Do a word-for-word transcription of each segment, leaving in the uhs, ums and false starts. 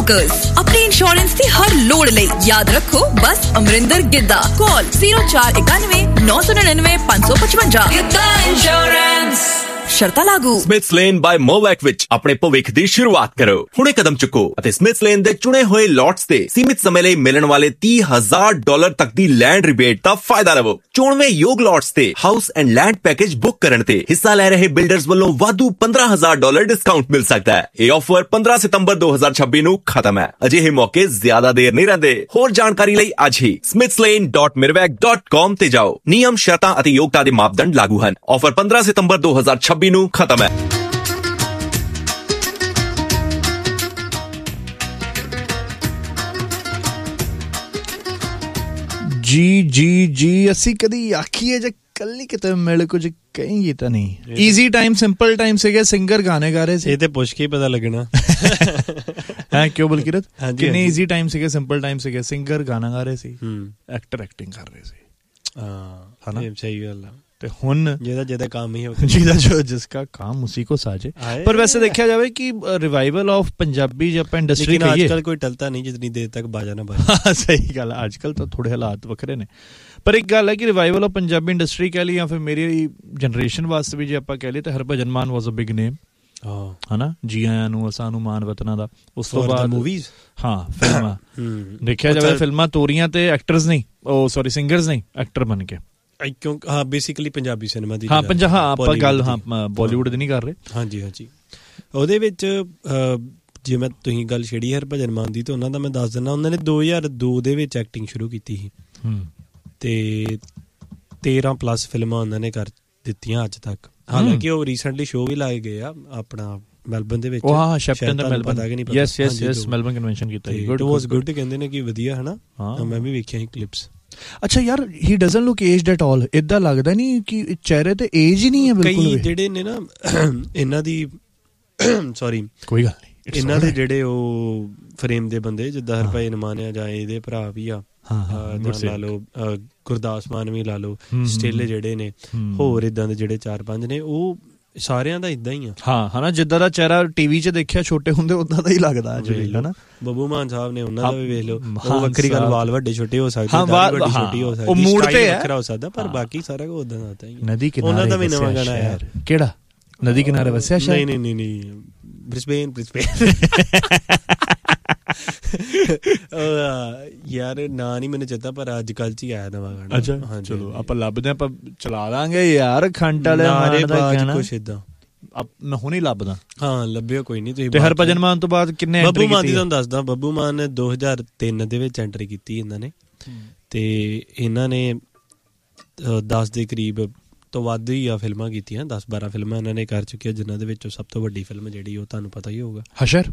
Brokers अपनी insurance की हर लोड़ ले याद रखो बस अमरिंदर गिद्दा कॉल जीरो चार इक्यानवे नौ सौ निन्यानवे पांच सौ पचवंजा गिद्दा इंश्योरेंस ਸ਼ਰਤਾਂ ਲਾਗੂ। ਸਮਿਥਸ ਲੇਨ ਬਾਈ ਮੋਵੈਕ ਵਿੱਚ ਆਪਣੇ ਭਵਿੱਖ ਦੀ ਸ਼ੁਰੂਆਤ ਕਰੋ। ਹੁਣੇ ਕਦਮ ਚੁੱਕੋ ਅਤੇ ਸਮਿਥਸ ਲੇਨ ਦੇ ਚੁਣੇ ਹੋਏ ਲੋਟਸ ਤੇ ਸੀਮਿਤ ਸਮੇਂ ਲਈ ਮਿਲਣ ਵਾਲੇ ਤੀਹ ਹਜ਼ਾਰ ਡਾਲਰ ਤੱਕ ਦੀ ਲੈਂਡ ਰਿਬੇਟ ਦਾ ਫਾਇਦਾ ਲਵੋ। ਚੋਣਵੇਂ ਯੋਗ ਲੋਟਸ ਤੇ house and land package book ਕਰਨ ਤੇ ਹਿੱਸਾ ਲੈ ਰਹੇ ਬਿਲਡਰਸ ਵੱਲੋਂ ਵਾਧੂ ਪੰਦਰਾਂ ਹਜ਼ਾਰ ਡਾਲਰ ਡਿਸਕਾਊਂਟ ਮਿਲ ਸਕਦਾ ਹੈ। ਇਹ ਆਫਰ ਪੰਦਰਾਂ ਸਤੰਬਰ ਦੋ ਹਜ਼ਾਰ ਛੱਬੀ ਨੂੰ ਖਤਮ ਹੈ। ਅਜਿਹੇ ਮੌਕੇ ਜ਼ਿਆਦਾ ਦੇਰ ਨਹੀਂ ਰਹਿੰਦੇ। ਹੋਰ ਜਾਣਕਾਰੀ ਲਈ ਅੱਜ ਹੀ smiths lane dot mirwak dot com ਤੇ ਜਾਓ। ਨਿਯਮ ਸ਼ਰਤਾਂ ਅਤੇ ਯੋਗਤਾ ਦੇ ਮਾਪਦੰਡ ਲਾਗੂ ਹਨ। ਆਫਰ ਪੰਦਰਾਂ ਸਤੰਬਰ ਦੋ ਹਜ਼ਾਰ ਛੱਬੀ ਨੂੰ ਖਤਮ ਹੈ। ਜੀ ਜੀ ਜੀ ਅਸੀਂ ਕਦੀ ਆਖੀਏ ਜੇ ਕੱਲੀ ਕਿਤੇ ਮਿਲ ਕੁਝ ਕਹੇਂਗੀ ਤਾਂ ਨਹੀਂ। ਈਜ਼ੀ ਟਾਈਮ ਸਿੰਪਲ ਟਾਈਮ ਸੀਗੇ ਸਿੰਗਰ ਗਾਣੇ ਗਾ ਰਹੇ ਸੀ। ਇਹ ਤੇ ਪੁੱਛ ਕੇ ਪਤਾ ਲੱਗਣਾ ਹੈ ਕਿਉਂ ਬਲਕਿਰਤ ਕਿੰਨੇ ਈਜ਼ੀ ਟਾਈਮ ਸੀਗੇ ਸਿੰਪਲ ਟਾਈਮ ਸੀਗੇ ਸਿੰਗਰ ਗਾਣਾ ਗਾ ਰਹੇ ਸੀ ਐਕਟਰ ਐਕਟਿੰਗ ਕਰ ਰਹੇ ਸੀ। ਹਾਂ ਹਨਾ ਸਹੀ ਗੱਲ ਆ। ਤੇ ਹੁਣ ਜਿਹਦਾ ਜਿਹਦਾ ਕੰਮ ਹੀ ਜਿਹਦਾ ਜੋ ਜਿਸਕਾ ਕੰਮ ਉਸੀ ਕੋ ਸਾਜੇ। ਪਰ ਵੈਸੇ ਦੇਖਿਆ ਜਾਵੇ ਕਿ ਰਿਵਾਈਵਲ ਆਫ ਪੰਜਾਬੀ ਜੇ ਆਪਾਂ ਇੰਡਸਟਰੀ ਕਹੀਏ ਅੱਜ ਕੱਲ ਕੋਈ ਟਲਤਾ ਨਹੀਂ ਜਿਤਨੀ ਦੇਰ ਤੱਕ ਬਾਜਾ ਨਾ ਬਾਜਾ। ਸਹੀ ਗੱਲ ਅੱਜ ਕੱਲ ਤਾਂ ਥੋੜੇ ਹਾਲਾਤ ਵੱਖਰੇ ਨੇ। ਪਰ ਇੱਕ ਗੱਲ ਹੈ ਕਿ ਰਿਵਾਈਵਲ ਆਫ ਪੰਜਾਬੀ ਇੰਡਸਟਰੀ ਕਹਿ ਲਈ ਜਾਂ ਫਿਰ ਮੇਰੀ ਜਨਰੇਸ਼ਨ ਵਾਸਤੇ ਵੀ ਜੇ ਆਪਾਂ ਕਹਿ ਲਈਏ ਤਾਂ ਹਰਭਜਨ ਮਾਨ ਵਾਜ਼ ਅ ਬਿਗ ਨੇਮ ਹਨਾ। ਜੀ ਆਇਆਂ ਨੂੰ ਅਸਾਂ ਨੂੰ ਮਾਨ ਵਤਨਾਂ ਦਾ। ਉਸ ਤੋਂ ਬਾਅਦ ਮੂਵੀਜ਼ ਹਾਂ ਫਿਲਮਾਂ ਦੇਖਿਆ ਜਾਵੇ ਫਿਲਮਾਂ ਤੋਰੀਆਂ ਤੇ ਐਕਟਰਸ ਨਹੀਂ ਉਹ ਸੋਰੀ ਸਿੰਗਰਸ ਨਹੀਂ ਐਕਟਰ ਬਣ ਕੇ ਕਿਉਂ ਹਾਂ ਬੇਸਿਕਲੀ ਪੰਜਾਬੀ ਸਿਨੇਮਾ ਦੀ ਹਾਂ ਪੰਜਾ ਹਾਂ ਆਪਾਂ ਗੱਲ ਹਾਂ ਬਾਲੀਵੁੱਡ ਦੀ ਨਹੀਂ ਕਰ ਰਹੇ। ਹਾਂਜੀ ਹਾਂਜੀ ਉਹਦੇ ਵਿੱਚ ਜੇ ਮੈਂ ਤੁਸੀਂ ਗੱਲ ਛੇੜੀ ਹਰਭਜਨ ਮਾਨ ਦੀ ਤੇ ਉਹਨਾਂ ਦਾ ਮੈਂ ਦੱਸ ਦਿੰਦਾ ਉਹਨਾਂ ਨੇ ਦੋ ਹਜ਼ਾਰ ਦੋ ਦੇ ਵਿੱਚ ਐਕਟਿੰਗ ਸ਼ੁਰੂ ਕੀਤੀ ਸੀ ਤੇ ਤੇਰਾਂ ਪਲੱਸ ਫਿਲਮਾਂ ਉਹਨਾਂ ਨੇ ਕਰ ਦਿੱਤੀਆਂ ਅੱਜ ਤੱਕ। ਹਾਲਾਂਕਿ ਉਹ ਰੀਸੈਂਟਲੀ ਸ਼ੋਅ ਵੀ ਲਾਏ ਗਏ ਆ ਆਪਣਾ ਮੈਲਬਨ ਦੇ ਵਿੱਚ। ਹਾਂ ਸ਼ੈਪਟਨ ਦਾ Melbourne yes yes yes Melbourne convention ਕੀਤਾ ਸੀ। ਗੁੱਡ ਵਾਸ ਗੁੱਡ ਕਹਿੰਦੇ ਨੇ ਕਿ ਵਧੀਆ ਹਨਾ। ਮੈਂ ਵੀ ਵੇਖਿਆ ਸੀ ਕਲਿੱਪਸ। ਅੱਛਾ ਯਾਰ ਹੀ doesn't look aged at all. ਏਦਾਂ ਲੱਗਦਾ ਨਹੀਂ ਕਿ ਚਿਹਰੇ ਤੇ ਏਜ ਹੀ ਨਹੀਂ ਹੈ ਬਿਲਕੁਲ। ਕਈ ਜਿਹੜੇ ਨੇ ਨਾ ਇਹਨਾਂ ਦੀ ਸੌਰੀ ਕੋਈ ਗੱਲ ਨਹੀਂ ਇਹਨਾਂ ਦੇ ਜਿਹੜੇ ਉਹ ਫਰੇਮ ਦੇ ਬੰਦੇ ਜਿੱਦਾਂ ਹਰਭਜਨ ਮਾਨ ਆ ਜਾਂ ਇਹਦੇ ਭਰਾ ਵੀ ਆ ਲਾ ਲਓ ਗੁਰਦਾਸ ਮਾਨ ਵੀ ਲਾ ਲਓ ਸਟਿਲ ਜਿਹੜੇ ਨੇ ਹੋਰ ਏਦਾਂ ਦੇ ਜਿਹੜੇ ਚਾਰ ਪੰਜ ਨੇ ਉਹ ਸਾਰਿਆਂ ਦਾ ਇਦਾਂ ਹੀ ਆ। ਹਾਂ ਹਨਾ ਜਿੱਦਾਂ ਦਾ ਚਿਹਰਾ ਟੀਵੀ 'ਚ ਦੇਖਿਆ ਛੋਟੇ ਹੁੰਦੇ ਉਦਾਂ ਦਾ ਹੀ ਲੱਗਦਾ ਅੱਜ ਵੀ ਹਨਾ। ਬੱਬੂ ਮਾਨ ਸਾਹਿਬ ਨੇ ਉਹਨਾਂ ਦਾ ਵੀ ਵੇਖ ਲਓ ਉਹ ਵੱਖਰੀ ਗੱਲ ਵਾਲ ਵੱਡੇ ਛੋਟੇ ਹੋ ਸਕਦੇ ਵੱਡੀ ਛੋਟੀ ਹੋ ਸਕਦੀ ਉਹ ਮੂਡ ਤੇ ਵੱਖਰਾ ਹੋ ਸਕਦਾ ਪਰ ਬਾਕੀ ਸਾਰਾ ਕੁਝ ਉਦਾਂ ਦਾ ਹੀ। ਨਦੀ ਕਿਨਾਰੇ ਉਹਨਾਂ ਦਾ ਵੀ ਨਵਾਂ ਗਾਣਾ ਆਇਆ ਕਿਹੜਾ ਨਦੀ ਕਿਨਾਰੇ ਵਸਿਆ ਸ਼ਹਿਰ। ਨਹੀਂ ਨਹੀਂ ਨਹੀਂ ਬ੍ਰਿਸਬੇਨ ਬ੍ਰਿਸਬੇਨ ਯਾਰ ਨਾਂ ਨਹੀਂ ਮੈਨੂੰ ਚੇਤਾ ਪਰ ਅੱਜ ਕੱਲ ਚ ਹੀ ਆਇਆ ਨਵਾਂ ਗਾਣਾ। ਅੱਛਾ ਚਲੋ ਆਪਾਂ ਲੱਭਦੇ ਆਪਾਂ ਚਲਾ ਦਾਂਗੇ ਯਾਰ ਖੰਡ ਵਾਲੇ ਮਾਨ ਦਾ ਗਾਣਾ ਕੁਛ ਏਦਾਂ ਮੈਂ ਹੁਣੇ ਲੱਭਦਾ। ਹਾਂ ਲੱਭਿਓ ਕੋਈ ਨਹੀਂ ਤੁਸੀਂ। ਤੇ ਹਰਭਜਨ ਮਾਨ ਤੋਂ ਬਾਅਦ ਕਿੰਨੇ ਬੱਬੂ ਮਾਨ ਦੀ ਤੁਹਾਨੂੰ ਦੱਸਦਾ। ਬੱਬੂ ਮਾਨ ਨੇ ਦੋ ਹਜ਼ਾਰ ਤਿੰਨ ਦੇ ਵਿੱਚ ਐਂਟਰੀ ਕੀਤੀ ਇਹਨਾਂ ਨੇ ਤੇ ਇਹਨਾਂ ਨੇ ਦਸ ਦੇ ਕਰੀਬ ਤੋਂ ਵੱਧ ਹੀ ਆ ਫਿਲਮਾਂ ਕੀਤੀਆਂ। ਦਸ ਬਾਰਾਂ ਫਿਲਮਾਂ ਇਹਨਾਂ ਨੇ ਕਰ ਚੁੱਕੀਆਂ ਜਿਨ੍ਹਾਂ ਦੇ ਵਿੱਚੋਂ ਸਭ ਤੋਂ ਵੱਡੀ ਫਿਲਮ ਜਿਹੜੀ ਉਹ ਤੁਹਾਨੂੰ ਪਤਾ ਹੀ ਹੋਊਗਾ ਹਸ਼ਰ।